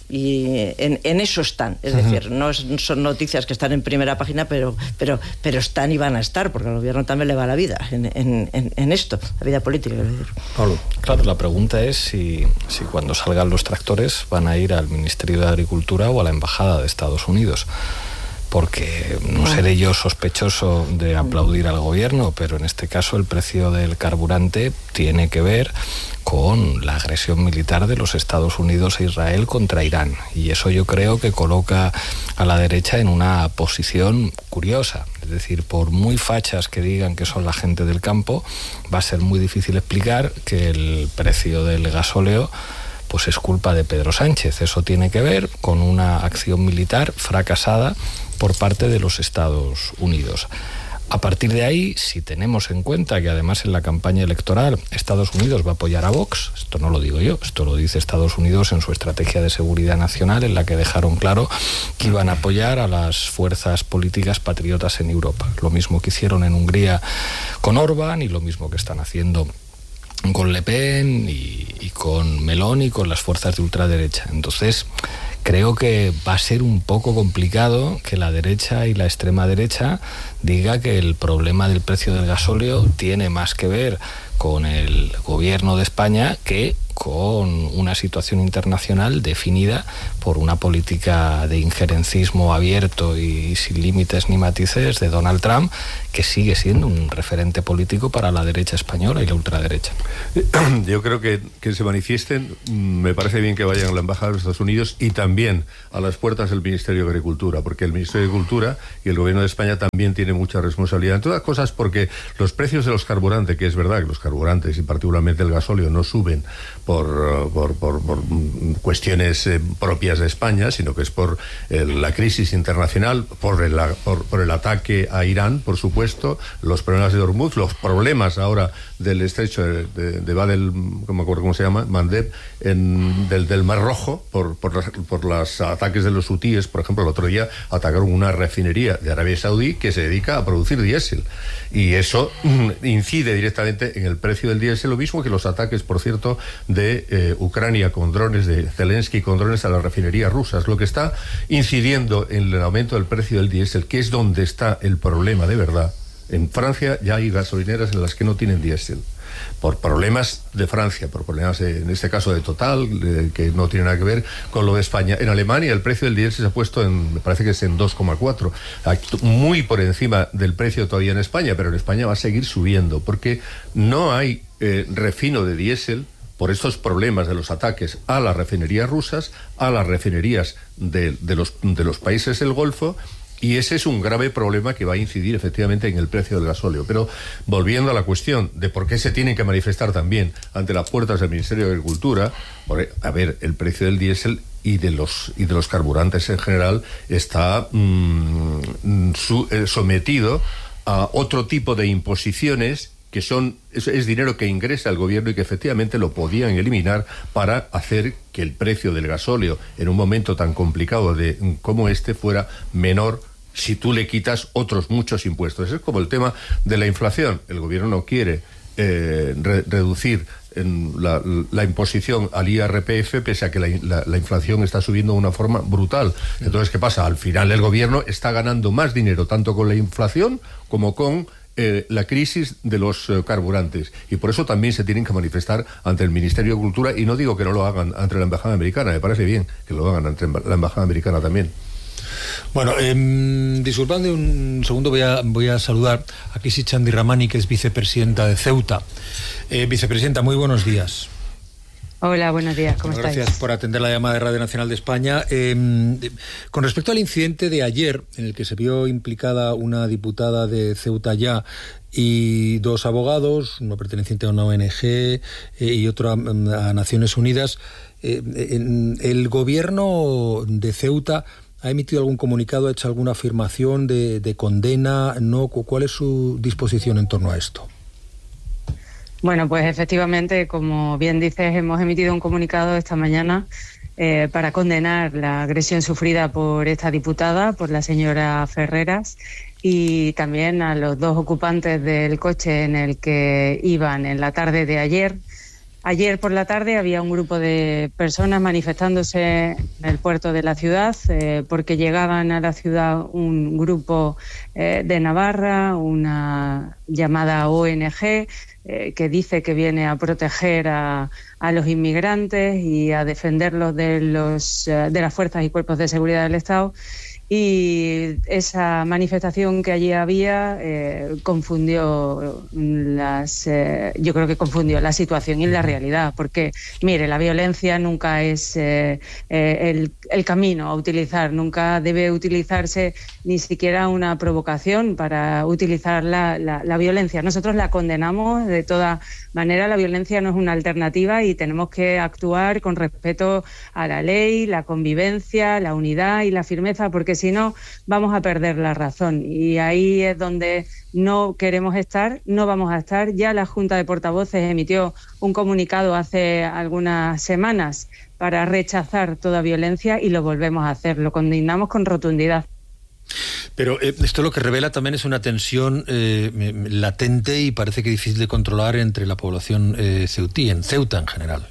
Y en, en eso están, es uh-huh. decir, no es, son noticias que están en primera página, pero, pero, pero están y van a estar, porque al gobierno también le va la vida en, en, en, en esto, la vida política. Es decir. Pablo. Claro, la pregunta es si, si cuando salgan los tractores van a ir al Ministerio de Agricultura o a la Embajada de Estados Unidos. Porque no seré yo sospechoso de aplaudir al gobierno, pero en este caso el precio del carburante tiene que ver con la agresión militar de los Estados Unidos e Israel contra Irán. Y eso yo creo que coloca a la derecha en una posición curiosa. Es decir, por muy fachas que digan que son la gente del campo, va a ser muy difícil explicar que el precio del gasóleo pues es culpa de Pedro Sánchez. Eso tiene que ver con una acción militar fracasada por parte de los Estados Unidos. A partir de ahí, si tenemos en cuenta que además en la campaña electoral Estados Unidos va a apoyar a Vox, esto no lo digo yo, esto lo dice Estados Unidos en su estrategia de seguridad nacional, en la que dejaron claro que iban a apoyar a las fuerzas políticas patriotas en Europa. Lo mismo que hicieron en Hungría con Orbán y lo mismo que están haciendo con Le Pen y, y con Meloni y con las fuerzas de ultraderecha. Entonces, creo que va a ser un poco complicado que la derecha y la extrema derecha diga que el problema del precio del gasóleo tiene más que ver con el gobierno de España que con una situación internacional definida por una política de injerencismo abierto y sin límites ni matices de Donald Trump, que sigue siendo un referente político para la derecha española y la ultraderecha. Yo creo que, que se manifiesten, me parece bien que vayan a la Embajada de los Estados Unidos y también a las puertas del Ministerio de Agricultura, porque el Ministerio de Agricultura y el Gobierno de España también tienen mucha responsabilidad. En todas cosas porque los precios de los carburantes, que es verdad que los carburantes y particularmente el gasóleo no suben por, por, por, por cuestiones eh, propias de España, sino que es por eh, la crisis internacional, por el, por, por el ataque a Irán, por supuesto, los problemas de Hormuz, los problemas ahora del estrecho de, de, de Bab el, no me acuerdo cómo se llama, Mandeb, en, del, del Mar Rojo, por, por, por los ataques de los hutíes. Por ejemplo, el otro día atacaron una refinería de Arabia Saudí que se dedica a producir diésel, y eso mm, incide directamente en el precio del diésel, lo mismo que los ataques, por cierto, de eh, Ucrania con drones, de Zelensky con drones a las refinerías rusas, lo que está incidiendo en el aumento del precio del diésel, que es donde está el problema de verdad. En Francia ya hay gasolineras en las que no tienen diésel, por problemas de Francia, por problemas de, en este caso de Total, eh, que no tiene nada que ver con lo de España. En Alemania el precio del diésel se ha puesto en, me parece que es en dos coma cuatro, muy por encima del precio todavía en España, pero en España va a seguir subiendo, porque no hay eh, refino de diésel por estos problemas de los ataques a las refinerías rusas, a las refinerías de, de, los, de los países del Golfo, y ese es un grave problema que va a incidir efectivamente en el precio del gasóleo. Pero volviendo a la cuestión de por qué se tienen que manifestar también ante las puertas del Ministerio de Agricultura, por, a ver, el precio del diésel y de los y de los carburantes en general está mmm, su, eh, sometido a otro tipo de imposiciones que son es, es dinero que ingresa al gobierno y que efectivamente lo podían eliminar para hacer que el precio del gasóleo en un momento tan complicado de como este fuera menor si tú le quitas otros muchos impuestos. Es como el tema de la inflación. El gobierno no quiere eh, re, reducir en la, la imposición al I R P F, pese a que la, la, la inflación está subiendo de una forma brutal. Entonces, ¿qué pasa? Al final el gobierno está ganando más dinero tanto con la inflación como con eh, la crisis de los eh, carburantes. Y por eso también se tienen que manifestar ante el Ministerio de Cultura, y no digo que no lo hagan ante la Embajada Americana, me parece bien que lo hagan ante la Embajada Americana también. Bueno, eh, disculpadme un segundo, voy a, voy a saludar a Crisis Chandiramani, que es vicepresidenta de Ceuta. Eh, vicepresidenta, muy buenos días. Hola, buenos días, ¿cómo Gracias estáis? Gracias por atender la llamada de Radio Nacional de España. Eh, con respecto al incidente de ayer, en el que se vio implicada una diputada de Ceuta Ya y dos abogados, uno perteneciente a una O N G eh, y otro a, a Naciones Unidas, eh, en, el gobierno de Ceuta ¿ha emitido algún comunicado, ha hecho alguna afirmación de, de condena? ¿No? ¿Cuál es su disposición en torno a esto? Bueno, pues efectivamente, como bien dices, hemos emitido un comunicado esta mañana eh, para condenar la agresión sufrida por esta diputada, por la señora Ferreras, y también a los dos ocupantes del coche en el que iban en la tarde de ayer. Ayer por la tarde había un grupo de personas manifestándose en el puerto de la ciudad eh, porque llegaban a la ciudad un grupo eh, de Navarra, una llamada O N G, eh, que dice que viene a proteger a, a los inmigrantes y a defenderlos de, los, eh, de las fuerzas y cuerpos de seguridad del Estado. Y esa manifestación que allí había eh, confundió las, eh, yo creo que confundió la situación y la realidad, porque mire, la violencia nunca es eh, eh, el, el camino a utilizar, nunca debe utilizarse ni siquiera una provocación para utilizar la, la, la violencia. Nosotros la condenamos de toda manera, la violencia no es una alternativa y tenemos que actuar con respeto a la ley, la convivencia, la unidad y la firmeza, porque si no vamos a perder la razón, y ahí es donde no queremos estar, no vamos a estar. Ya la Junta de Portavoces emitió un comunicado hace algunas semanas para rechazar toda violencia y lo volvemos a hacer, lo condenamos con rotundidad. Pero eh, esto lo que revela también es una tensión eh, latente y parece que difícil de controlar entre la población eh, ceutí, en Ceuta en general.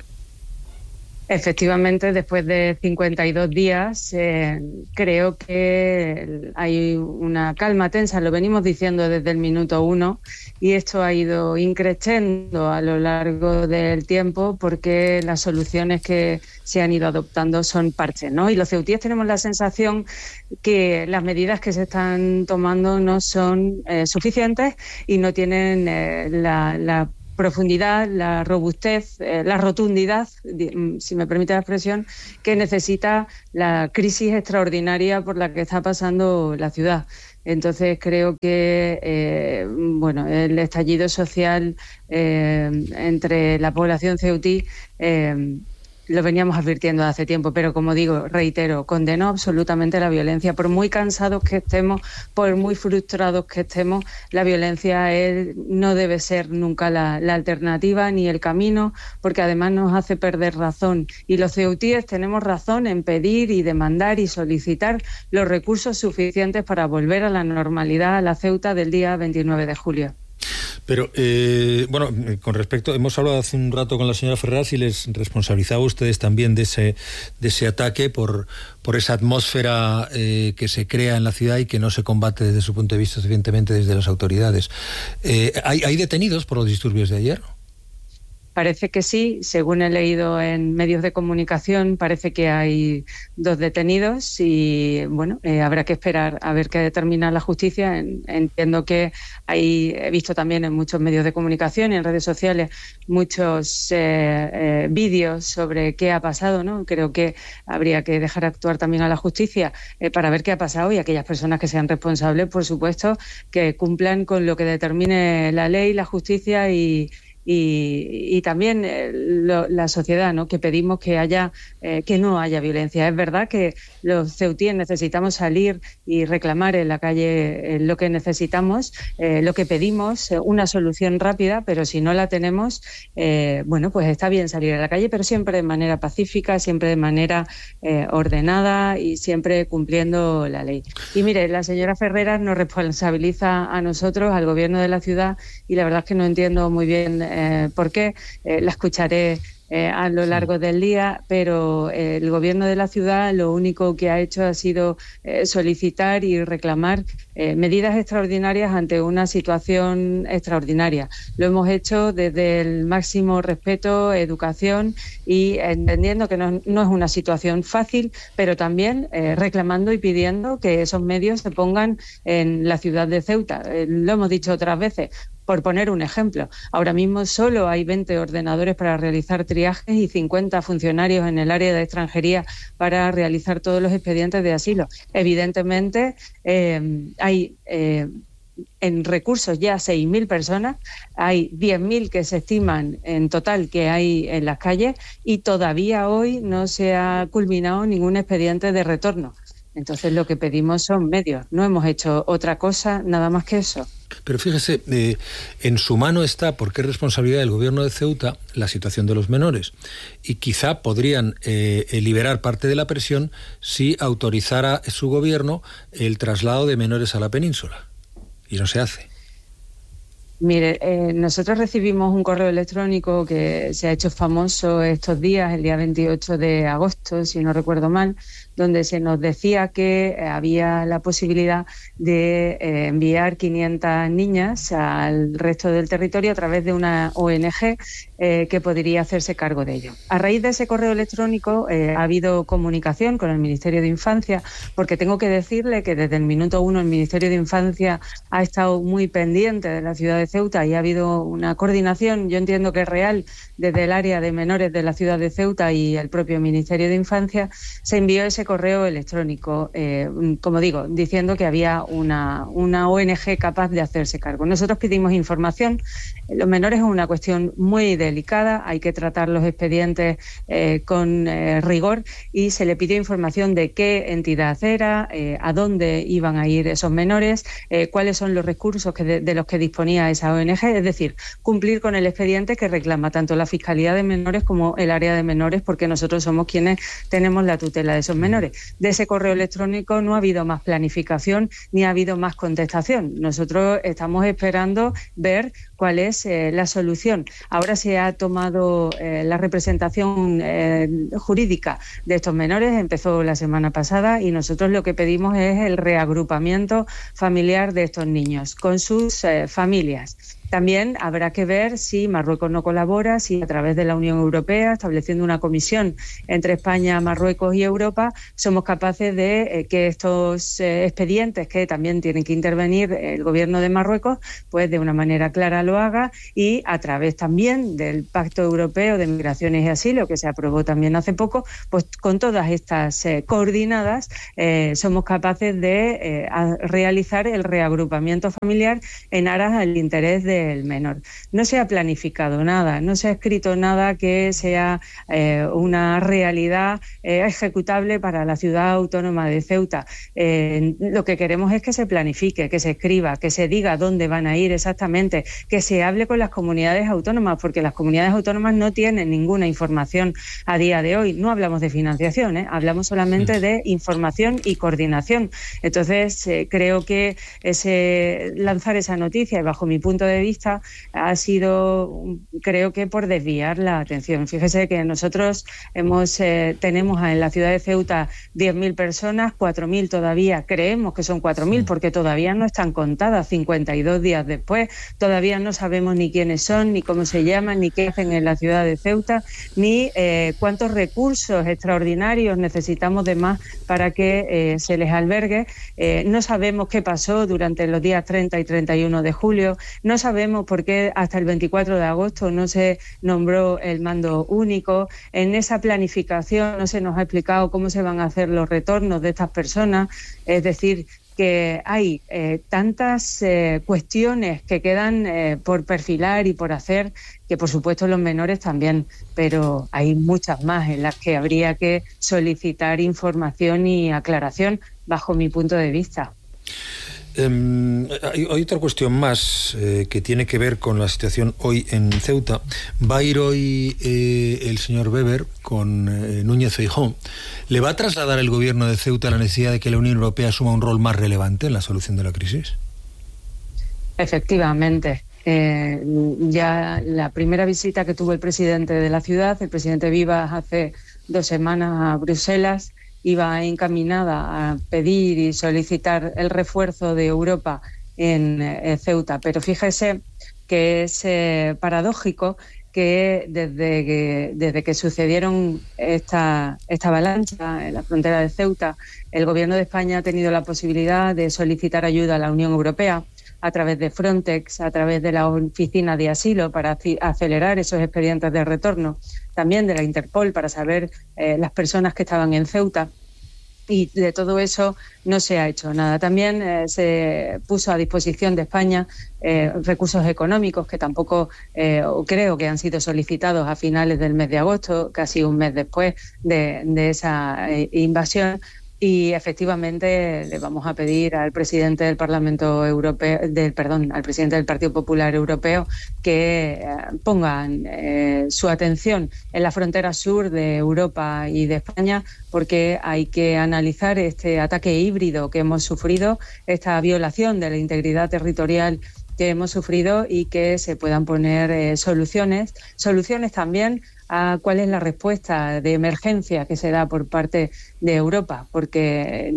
Efectivamente, después de cincuenta y dos días, eh, creo que hay una calma tensa, lo venimos diciendo desde el minuto uno, y esto ha ido increciendo a lo largo del tiempo porque las soluciones que se han ido adoptando son parches, ¿no? Y los ceutíes tenemos la sensación que las medidas que se están tomando no son eh, suficientes y no tienen eh, la, la profundidad, la robustez, eh, la rotundidad, si me permite la expresión, que necesita la crisis extraordinaria por la que está pasando la ciudad. Entonces creo que eh, bueno, el estallido social eh, entre la población ceutí eh, lo veníamos advirtiendo hace tiempo, pero como digo, reitero, condeno absolutamente la violencia. Por muy cansados que estemos, por muy frustrados que estemos, la violencia es, no debe ser nunca la, la alternativa ni el camino, porque además nos hace perder razón. Y los ceutíes tenemos razón en pedir y demandar y solicitar los recursos suficientes para volver a la normalidad a la Ceuta del día veintinueve de julio. Pero, eh, bueno, con respecto, hemos hablado hace un rato con la señora Ferreras y les responsabilizaba a ustedes también de ese, de ese ataque por, por esa atmósfera eh, que se crea en la ciudad y que no se combate desde su punto de vista, evidentemente, desde las autoridades. Eh, ¿hay, ¿Hay detenidos por los disturbios de ayer? Parece que sí, según he leído en medios de comunicación, parece que hay dos detenidos y bueno, eh, habrá que esperar a ver qué determina la justicia. En, entiendo que hay, he visto también en muchos medios de comunicación y en redes sociales muchos eh, eh, vídeos sobre qué ha pasado, ¿no? Creo que habría que dejar actuar también a la justicia eh, para ver qué ha pasado y aquellas personas que sean responsables, por supuesto, que cumplan con lo que determine la ley, la justicia y Y, y también eh, lo, la sociedad, ¿no? Que pedimos que haya eh, que no haya violencia. Es verdad que los ceutíes necesitamos salir y reclamar en la calle eh, lo que necesitamos, eh, lo que pedimos, eh, una solución rápida, pero si no la tenemos, eh, bueno, pues está bien salir a la calle, pero siempre de manera pacífica, siempre de manera eh, ordenada y siempre cumpliendo la ley. Y mire, la señora Ferreras nos responsabiliza a nosotros, al gobierno de la ciudad, y la verdad es que no entiendo muy bien Eh, por qué, eh, la escucharé eh, a lo largo sí. del día, pero eh, el gobierno de la ciudad lo único que ha hecho ha sido eh, solicitar y reclamar eh, medidas extraordinarias ante una situación extraordinaria. Lo hemos hecho desde el máximo respeto, educación y entendiendo que no, no es una situación fácil, pero también eh, reclamando y pidiendo que esos medios se pongan en la ciudad de Ceuta. Eh, lo hemos dicho otras veces. Por poner un ejemplo, ahora mismo solo hay veinte ordenadores para realizar triajes y cincuenta funcionarios en el área de extranjería para realizar todos los expedientes de asilo. Evidentemente, eh, hay eh, en recursos ya seis mil personas, hay diez mil que se estiman en total que hay en las calles y todavía hoy no se ha culminado ningún expediente de retorno. Entonces lo que pedimos son medios, no hemos hecho otra cosa, nada más que eso. Pero fíjese, eh, en su mano está, porque es responsabilidad del gobierno de Ceuta, la situación de los menores. Y quizá podrían eh, liberar parte de la presión si autorizara su gobierno el traslado de menores a la península. Y no se hace. Mire, eh, nosotros recibimos un correo electrónico que se ha hecho famoso estos días, el día veintiocho de agosto, si no recuerdo mal, donde se nos decía que había la posibilidad de eh, enviar quinientas niñas al resto del territorio a través de una O N G eh, que podría hacerse cargo de ello. A raíz de ese correo electrónico eh, ha habido comunicación con el Ministerio de Infancia, porque tengo que decirle que desde el minuto uno el Ministerio de Infancia ha estado muy pendiente de la ciudad de Ceuta y ha habido una coordinación, yo entiendo que es real, desde el área de menores de la ciudad de Ceuta y el propio Ministerio de Infancia. Se envió ese correo electrónico, eh, como digo, diciendo que había una, una O N G capaz de hacerse cargo. Nosotros pedimos información. Los menores es una cuestión muy delicada, hay que tratar los expedientes eh, con eh, rigor y se le pidió información de qué entidad era, eh, a dónde iban a ir esos menores, eh, cuáles son los recursos que de, de los que disponía esa esa O N G, es decir, cumplir con el expediente que reclama tanto la Fiscalía de Menores como el área de menores, porque nosotros somos quienes tenemos la tutela de esos menores. De ese correo electrónico no ha habido más planificación ni ha habido más contestación. Nosotros estamos esperando ver cuál es eh, la solución. Ahora se ha tomado eh, la representación eh, jurídica de estos menores, empezó la semana pasada, y nosotros lo que pedimos es el reagrupamiento familiar de estos niños con sus eh, familias. También habrá que ver si Marruecos no colabora, si a través de la Unión Europea, estableciendo una comisión entre España, Marruecos y Europa, somos capaces de eh, que estos eh, expedientes, que también tienen que intervenir el gobierno de Marruecos, pues de una manera clara lo haga, y a través también del Pacto Europeo de Migraciones y Asilo, que se aprobó también hace poco, pues con todas estas eh, coordinadas eh, somos capaces de eh, a, realizar el reagrupamiento familiar en aras al interés de el menor. No se ha planificado nada, no se ha escrito nada que sea eh, una realidad eh, ejecutable para la ciudad autónoma de Ceuta. Eh, lo que queremos es que se planifique, que se escriba, que se diga dónde van a ir exactamente, que se hable con las comunidades autónomas, porque las comunidades autónomas no tienen ninguna información a día de hoy. No hablamos de financiación, ¿eh? Hablamos solamente de información y coordinación. Entonces, eh, creo que ese lanzar esa noticia, y bajo mi punto de vista, ha sido, creo que por desviar la atención. Fíjese que nosotros hemos eh, tenemos en la ciudad de Ceuta diez mil personas, cuatro mil todavía, creemos que son cuatro mil porque todavía no están contadas, cincuenta y dos días después, todavía no sabemos ni quiénes son, ni cómo se llaman, ni qué hacen en la ciudad de Ceuta, ni eh, cuántos recursos extraordinarios necesitamos de más para que eh, se les albergue. Eh, no sabemos qué pasó durante los días treinta y treinta y uno de julio, no sabemos por qué hasta el veinticuatro de agosto no se nombró el mando único. En esa planificación no se nos ha explicado cómo se van a hacer los retornos de estas personas. Es decir, que hay eh, tantas eh, cuestiones que quedan eh, por perfilar y por hacer, que por supuesto los menores también, pero hay muchas más en las que habría que solicitar información y aclaración bajo mi punto de vista. Um, hay, hay otra cuestión más eh, que tiene que ver con la situación hoy en Ceuta. Va a ir hoy eh, el señor Weber con eh, Núñez Feijóo. ¿Le va a trasladar el gobierno de Ceuta la necesidad de que la Unión Europea asuma un rol más relevante en la solución de la crisis? Efectivamente. Eh, ya la primera visita que tuvo el presidente de la ciudad, el presidente Vivas, hace dos semanas a Bruselas, iba encaminada a pedir y solicitar el refuerzo de Europa en eh, Ceuta. Pero fíjese que es eh, paradójico que desde que, desde que sucedieron esta, esta avalancha en la frontera de Ceuta, el gobierno de España ha tenido la posibilidad de solicitar ayuda a la Unión Europea a través de Frontex, a través de la Oficina de Asilo para acelerar esos expedientes de retorno, también de la Interpol para saber eh, las personas que estaban en Ceuta. Y de todo eso no se ha hecho nada. También eh, se puso a disposición de España eh, recursos económicos que tampoco eh, creo que han sido solicitados a finales del mes de agosto, casi un mes después de, de esa eh, invasión. Y efectivamente le vamos a pedir al presidente del Parlamento Europeo, del perdón, al presidente del Partido Popular Europeo que eh, pongan eh, su atención en la frontera sur de Europa y de España, porque hay que analizar este ataque híbrido que hemos sufrido, esta violación de la integridad territorial que hemos sufrido, y que se puedan poner eh, soluciones, soluciones también a cuál es la respuesta de emergencia que se da por parte de Europa, porque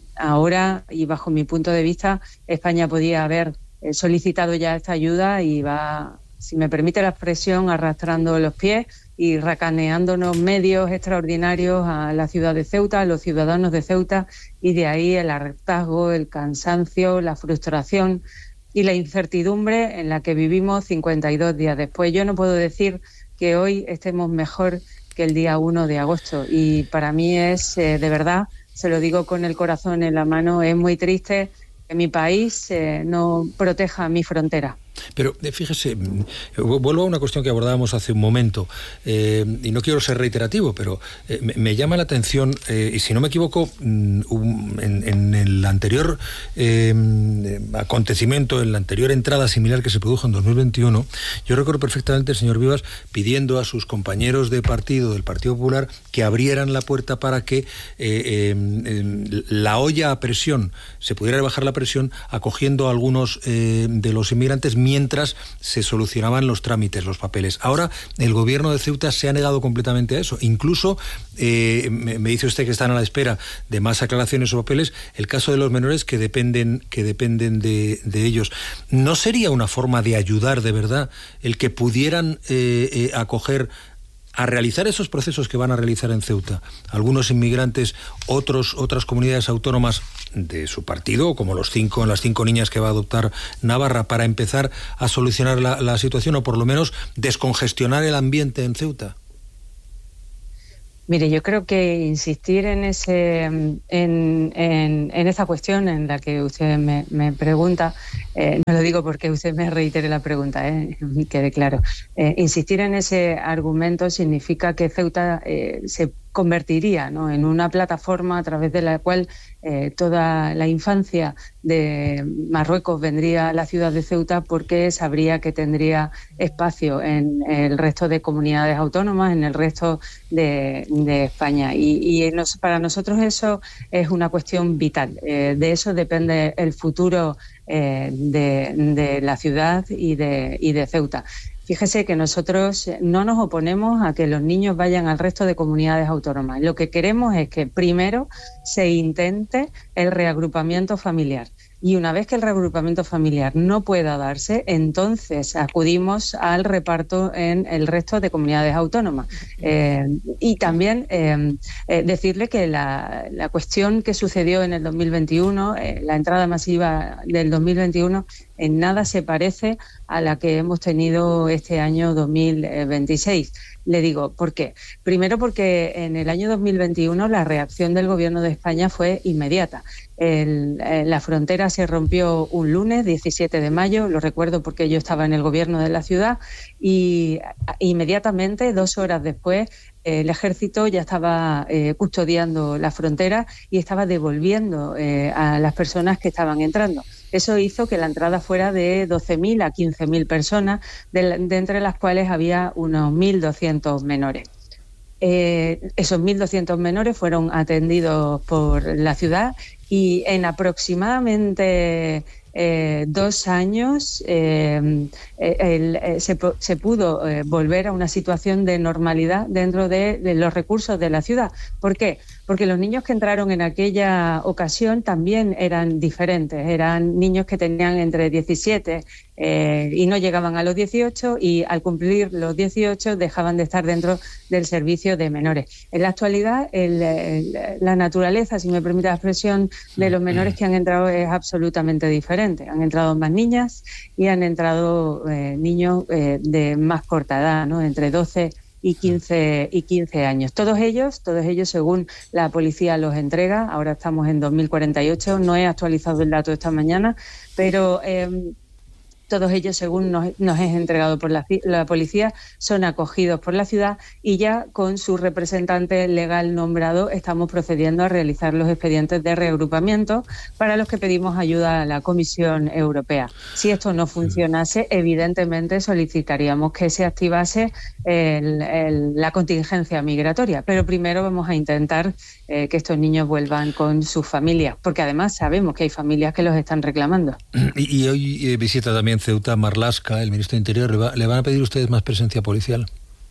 ahora, y bajo mi punto de vista, España podía haber solicitado ya esta ayuda y va, si me permite la expresión, arrastrando los pies y racaneándonos medios extraordinarios a la ciudad de Ceuta, a los ciudadanos de Ceuta, y de ahí el hartazgo, el cansancio, la frustración y la incertidumbre en la que vivimos cincuenta y dos días después. Yo no puedo decir que hoy estemos mejor que el día uno de agosto, y para mí es, eh, de verdad, se lo digo con el corazón en la mano, es muy triste que mi país eh, no proteja mi frontera. Pero fíjese, vuelvo a una cuestión que abordábamos hace un momento, eh, y no quiero ser reiterativo, pero eh, me, me llama la atención, eh, y si no me equivoco, um, en, en el anterior eh, acontecimiento, en la anterior entrada similar que se produjo en dos mil veintiuno, yo recuerdo perfectamente el señor Vivas pidiendo a sus compañeros de partido, del Partido Popular, que abrieran la puerta para que eh, eh, la olla a presión, se pudiera bajar la presión acogiendo a algunos eh, de los inmigrantes mientras se solucionaban los trámites, los papeles. Ahora el gobierno de Ceuta se ha negado completamente a eso. Incluso eh, me, me dice usted que están a la espera de más aclaraciones o papeles, el caso de los menores que dependen, que dependen de, de ellos. ¿No sería una forma de ayudar de verdad el que pudieran eh, eh, acoger a realizar esos procesos que van a realizar en Ceuta algunos inmigrantes, otros, otras comunidades autónomas de su partido, como los cinco, las cinco niñas que va a adoptar Navarra, para empezar a solucionar la, la situación, o por lo menos descongestionar el ambiente en Ceuta? Mire, yo creo que insistir en ese, en, en, en esa cuestión en la que usted me, me pregunta, eh, no lo digo porque usted me reitere la pregunta, eh, quede claro. Eh, insistir en ese argumento significa que Ceuta eh, se convertiría, ¿no?, en una plataforma a través de la cual eh, toda la infancia de Marruecos vendría a la ciudad de Ceuta, porque sabría que tendría espacio en el resto de comunidades autónomas, en el resto de, de España. Y, y nos, para nosotros eso es una cuestión vital. Eh, de eso depende el futuro eh, de, de la ciudad y de, y de Ceuta. Fíjese que nosotros no nos oponemos a que los niños vayan al resto de comunidades autónomas. Lo que queremos es que primero se intente el reagrupamiento familiar. Y una vez que el reagrupamiento familiar no pueda darse, entonces acudimos al reparto en el resto de comunidades autónomas. Eh, y también eh, eh, decirle que la, la cuestión que sucedió en el dos mil veintiuno, eh, la entrada masiva del dos mil veintiuno, en nada se parece a la que hemos tenido este año dos mil veintiséis. Le digo, ¿por qué? Primero porque en el año dos mil veintiuno la reacción del Gobierno de España fue inmediata. El, eh, la frontera se rompió un lunes, diecisiete de mayo, lo recuerdo porque yo estaba en el gobierno de la ciudad, y inmediatamente, dos horas después, eh, el ejército ya estaba eh, custodiando la frontera y estaba devolviendo eh, a las personas que estaban entrando. Eso hizo que la entrada fuera de doce mil a quince mil personas, de, de entre las cuales había unos mil doscientos menores. Eh, esos mil doscientos menores fueron atendidos por la ciudad, y en aproximadamente eh, dos años eh, el, eh, se, se pudo eh, volver a una situación de normalidad dentro de, de los recursos de la ciudad. ¿Por qué? Porque los niños que entraron en aquella ocasión también eran diferentes. Eran niños que tenían entre diecisiete eh, y no llegaban a los dieciocho, y al cumplir los dieciocho dejaban de estar dentro del servicio de menores. En la actualidad, el, el, la naturaleza, si me permite la expresión, de los menores que han entrado es absolutamente diferente. Han entrado más niñas y han entrado eh, niños eh, de más corta edad, ¿no?, entre doce y quince, y quince años. Todos ellos, todos ellos según la policía los entrega. Ahora estamos en dos mil cuarenta y ocho, no he actualizado el dato esta mañana, pero eh, todos ellos, según nos, nos es entregado por la, la policía, son acogidos por la ciudad, y ya con su representante legal nombrado estamos procediendo a realizar los expedientes de reagrupamiento, para los que pedimos ayuda a la Comisión Europea. Si esto no funcionase, evidentemente solicitaríamos que se activase el, el, la contingencia migratoria, pero primero vamos a intentar eh, que estos niños vuelvan con sus familias, porque además sabemos que hay familias que los están reclamando. Y, y hoy eh, visita también Ceuta Marlaska, el ministro de Interior. ¿Le, va, ¿Le van a pedir ustedes más presencia policial?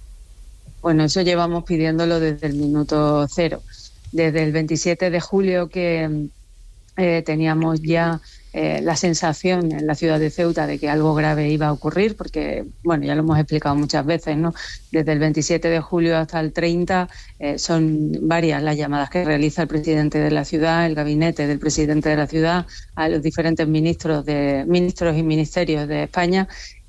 Bueno, eso llevamos pidiéndolo desde el minuto cero. Desde el veintisiete de julio que eh, teníamos ya eh, la sensación en la ciudad de Ceuta de que algo grave iba a ocurrir, porque, bueno, ya lo hemos explicado muchas veces, ¿no? Desde el veintisiete de julio hasta el treinta eh, son varias las llamadas que realiza el presidente de la ciudad, el gabinete del presidente de la ciudad, a los diferentes ministros, de, ministros y ministerios de España,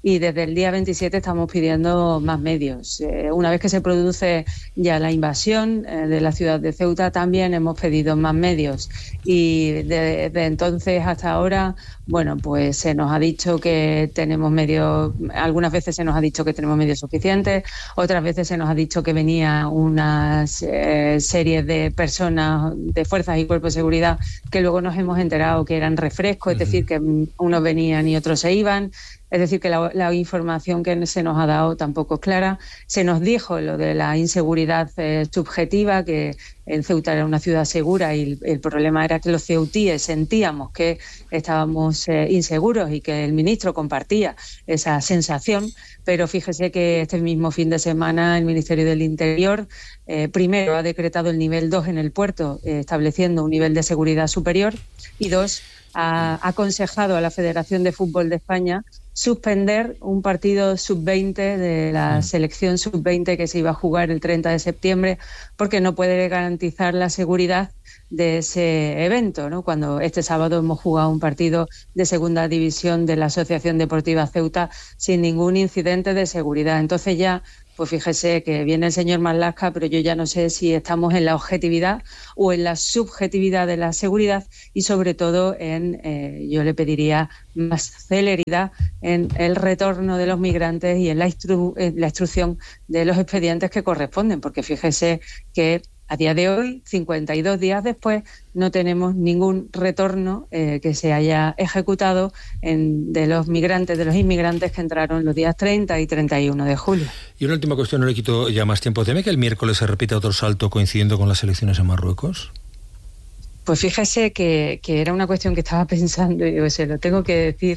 y desde el día veintisiete estamos pidiendo más medios. Eh, una vez que se produce ya la invasión eh, de la ciudad de Ceuta, también hemos pedido más medios, y desde de entonces hasta ahora, bueno, pues se nos ha dicho que tenemos medios, algunas veces se nos ha dicho que tenemos medios suficientes, otras veces se nos ha dicho que venía una eh, serie de personas, de fuerzas y cuerpos de seguridad, que luego nos hemos enterado que eran refrescos, es decir, que unos venían y otros se iban. Es decir, que la, la información que se nos ha dado tampoco es clara. Se nos dijo lo de la inseguridad eh, subjetiva, que en Ceuta era una ciudad segura, y el, el problema era que los ceutíes sentíamos que estábamos eh, inseguros y que el ministro compartía esa sensación. Pero fíjese que este mismo fin de semana el Ministerio del Interior eh, primero ha decretado el nivel dos en el puerto, eh, estableciendo un nivel de seguridad superior, y dos, ha aconsejado a la Federación de Fútbol de España suspender un partido sub veinte de la selección sub veinte que se iba a jugar el treinta de septiembre, porque no puede garantizar la seguridad de ese evento, ¿no? Cuando este sábado hemos jugado un partido de segunda división de la Asociación Deportiva Ceuta sin ningún incidente de seguridad. Entonces ya, pues fíjese que viene el señor Marlaska, pero yo ya no sé si estamos en la objetividad o en la subjetividad de la seguridad, y sobre todo en, eh, yo le pediría más celeridad en el retorno de los migrantes y en la, instru en la instrucción de los expedientes que corresponden, porque fíjese que a día de hoy, cincuenta y dos días después, no tenemos ningún retorno eh, que se haya ejecutado en, de los migrantes, de los inmigrantes que entraron los días treinta y treinta y uno de julio. Y una última cuestión, no le quito ya más tiempo. ¿Teme que el miércoles se repita otro salto coincidiendo con las elecciones en Marruecos? Pues fíjese que, que era una cuestión que estaba pensando, y digo, se lo tengo que decir,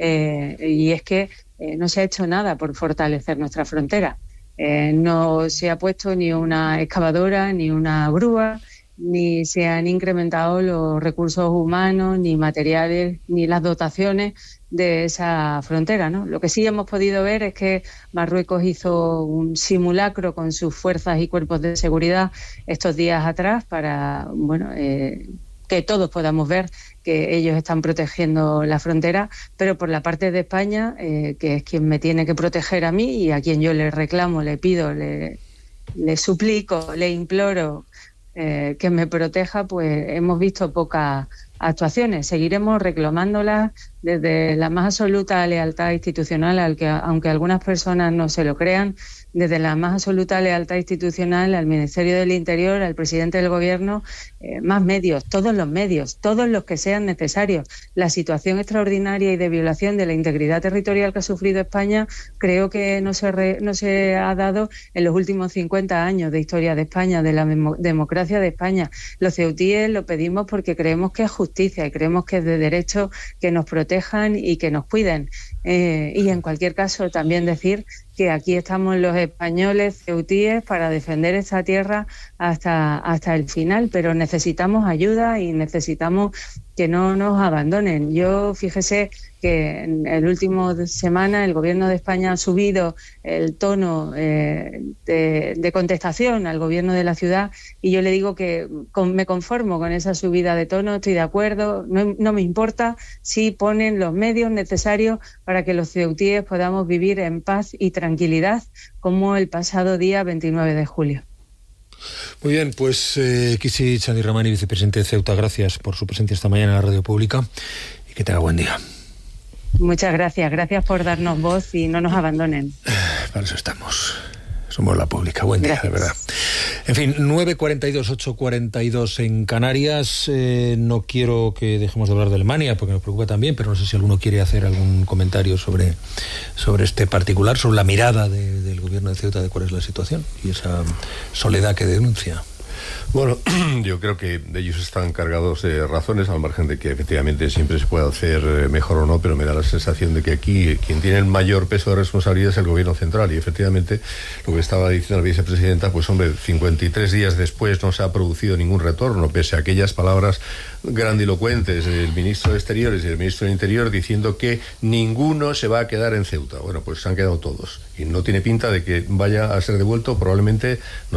eh, y es que eh, no se ha hecho nada por fortalecer nuestra frontera. Eh, no se ha puesto ni una excavadora, ni una grúa, ni se han incrementado los recursos humanos, ni materiales, ni las dotaciones de esa frontera, ¿no? Lo que sí hemos podido ver es que Marruecos hizo un simulacro con sus fuerzas y cuerpos de seguridad estos días atrás para, bueno, eh, que todos podamos ver que ellos están protegiendo la frontera, pero por la parte de España, eh, que es quien me tiene que proteger a mí y a quien yo le reclamo, le pido, le, le suplico, le imploro eh, que me proteja, pues hemos visto pocas actuaciones. Seguiremos reclamándolas desde la más absoluta lealtad institucional, al que, aunque algunas personas no se lo crean, desde la más absoluta lealtad institucional al Ministerio del Interior, al presidente del Gobierno, eh, más medios, todos los medios, todos los que sean necesarios. La situación extraordinaria y de violación de la integridad territorial que ha sufrido España, creo que no se, re, no se ha dado en los últimos cincuenta años de historia de España, de la democracia de España. Los ceutíes lo pedimos porque creemos que es justicia y creemos que es de derecho que nos protejan y que nos cuiden. Eh, y en cualquier caso también decir que aquí estamos los españoles ceutíes para defender esta tierra hasta, hasta el final, pero necesitamos ayuda y necesitamos que no nos abandonen. Yo, fíjese que en el último semana el Gobierno de España ha subido el tono eh, de, de contestación al Gobierno de la ciudad, y yo le digo que con, me conformo con esa subida de tono, estoy de acuerdo, no, no me importa si ponen los medios necesarios para que los ceutíes podamos vivir en paz y tranquilidad como el pasado día veintinueve de julio. Muy bien, pues eh, Kisi Chandirrahmani, vicepresidente de Ceuta, gracias por su presencia esta mañana en la radio pública y que tenga buen día. Muchas gracias, gracias por darnos voz y no nos abandonen. Para eso estamos. Somos la pública. Buen día, gracias. De verdad. En fin, nueve cuarenta y dos, ocho cuarenta y dos en Canarias. Eh, no quiero que dejemos de hablar de Alemania, porque me preocupa también, pero no sé si alguno quiere hacer algún comentario sobre, sobre este particular, sobre la mirada de, del gobierno de Ceuta de cuál es la situación y esa soledad que denuncia. Bueno, yo creo que ellos están cargados de razones, al margen de que efectivamente siempre se puede hacer mejor o no, pero me da la sensación de que aquí quien tiene el mayor peso de responsabilidad es el gobierno central, y efectivamente lo que estaba diciendo la vicepresidenta, pues hombre, cincuenta y tres días después no se ha producido ningún retorno, pese a aquellas palabras grandilocuentes del ministro de Exteriores y del ministro del Interior diciendo que ninguno se va a quedar en Ceuta. Bueno, pues se han quedado todos, y no tiene pinta de que vaya a ser devuelto, probablemente, no sé,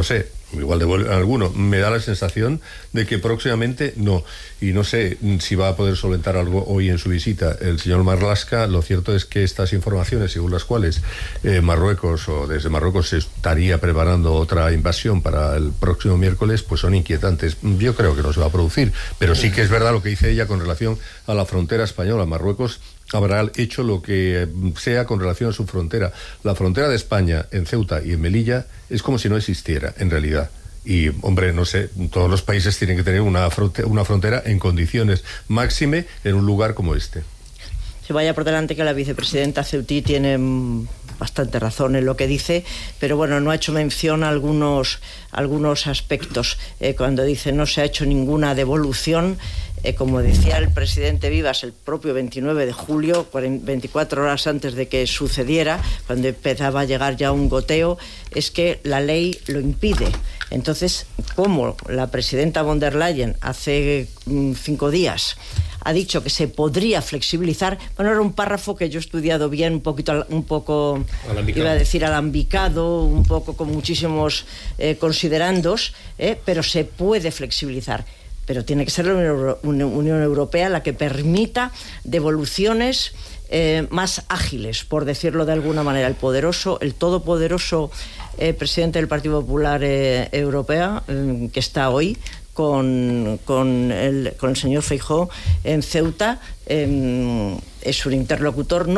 igual devuelven alguno. Me da la sensación de que próximamente no. Y no sé si va a poder solventar algo hoy en su visita el señor Marlaska. Lo cierto es que estas informaciones, según las cuales eh, Marruecos o desde Marruecos se estaría preparando otra invasión para el próximo miércoles, pues son inquietantes. Yo creo que no se va a producir, pero sí que es verdad lo que dice ella con relación a la frontera española. Marruecos habrá hecho lo que sea con relación a su frontera. La frontera de España en Ceuta y en Melilla es como si no existiera, en realidad. Y, hombre, no sé, todos los países tienen que tener una frontera, una frontera en condiciones, máxime en un lugar como este. Se vaya por delante que la vicepresidenta ceutí tiene bastante razón en lo que dice, pero bueno, no ha hecho mención a algunos, algunos aspectos. Eh, cuando dice no se ha hecho ninguna devolución, Eh, como decía el presidente Vivas el propio veintinueve de julio, veinticuatro horas antes de que sucediera, cuando empezaba a llegar ya un goteo, es que la ley lo impide. Entonces, como la presidenta von der Leyen hace mm, cinco días ha dicho que se podría flexibilizar, bueno, era un párrafo que yo he estudiado bien, un poquito, un poco, alambicado. Iba a decir alambicado, un poco con muchísimos eh, considerandos, eh, pero se puede flexibilizar. Pero tiene que ser la Unión Europea la que permita devoluciones eh, más ágiles, por decirlo de alguna manera. El poderoso, el todopoderoso eh, presidente del Partido Popular eh, Europeo, eh, que está hoy con, con, el, con el señor Feijóo en Ceuta, eh, es un interlocutor no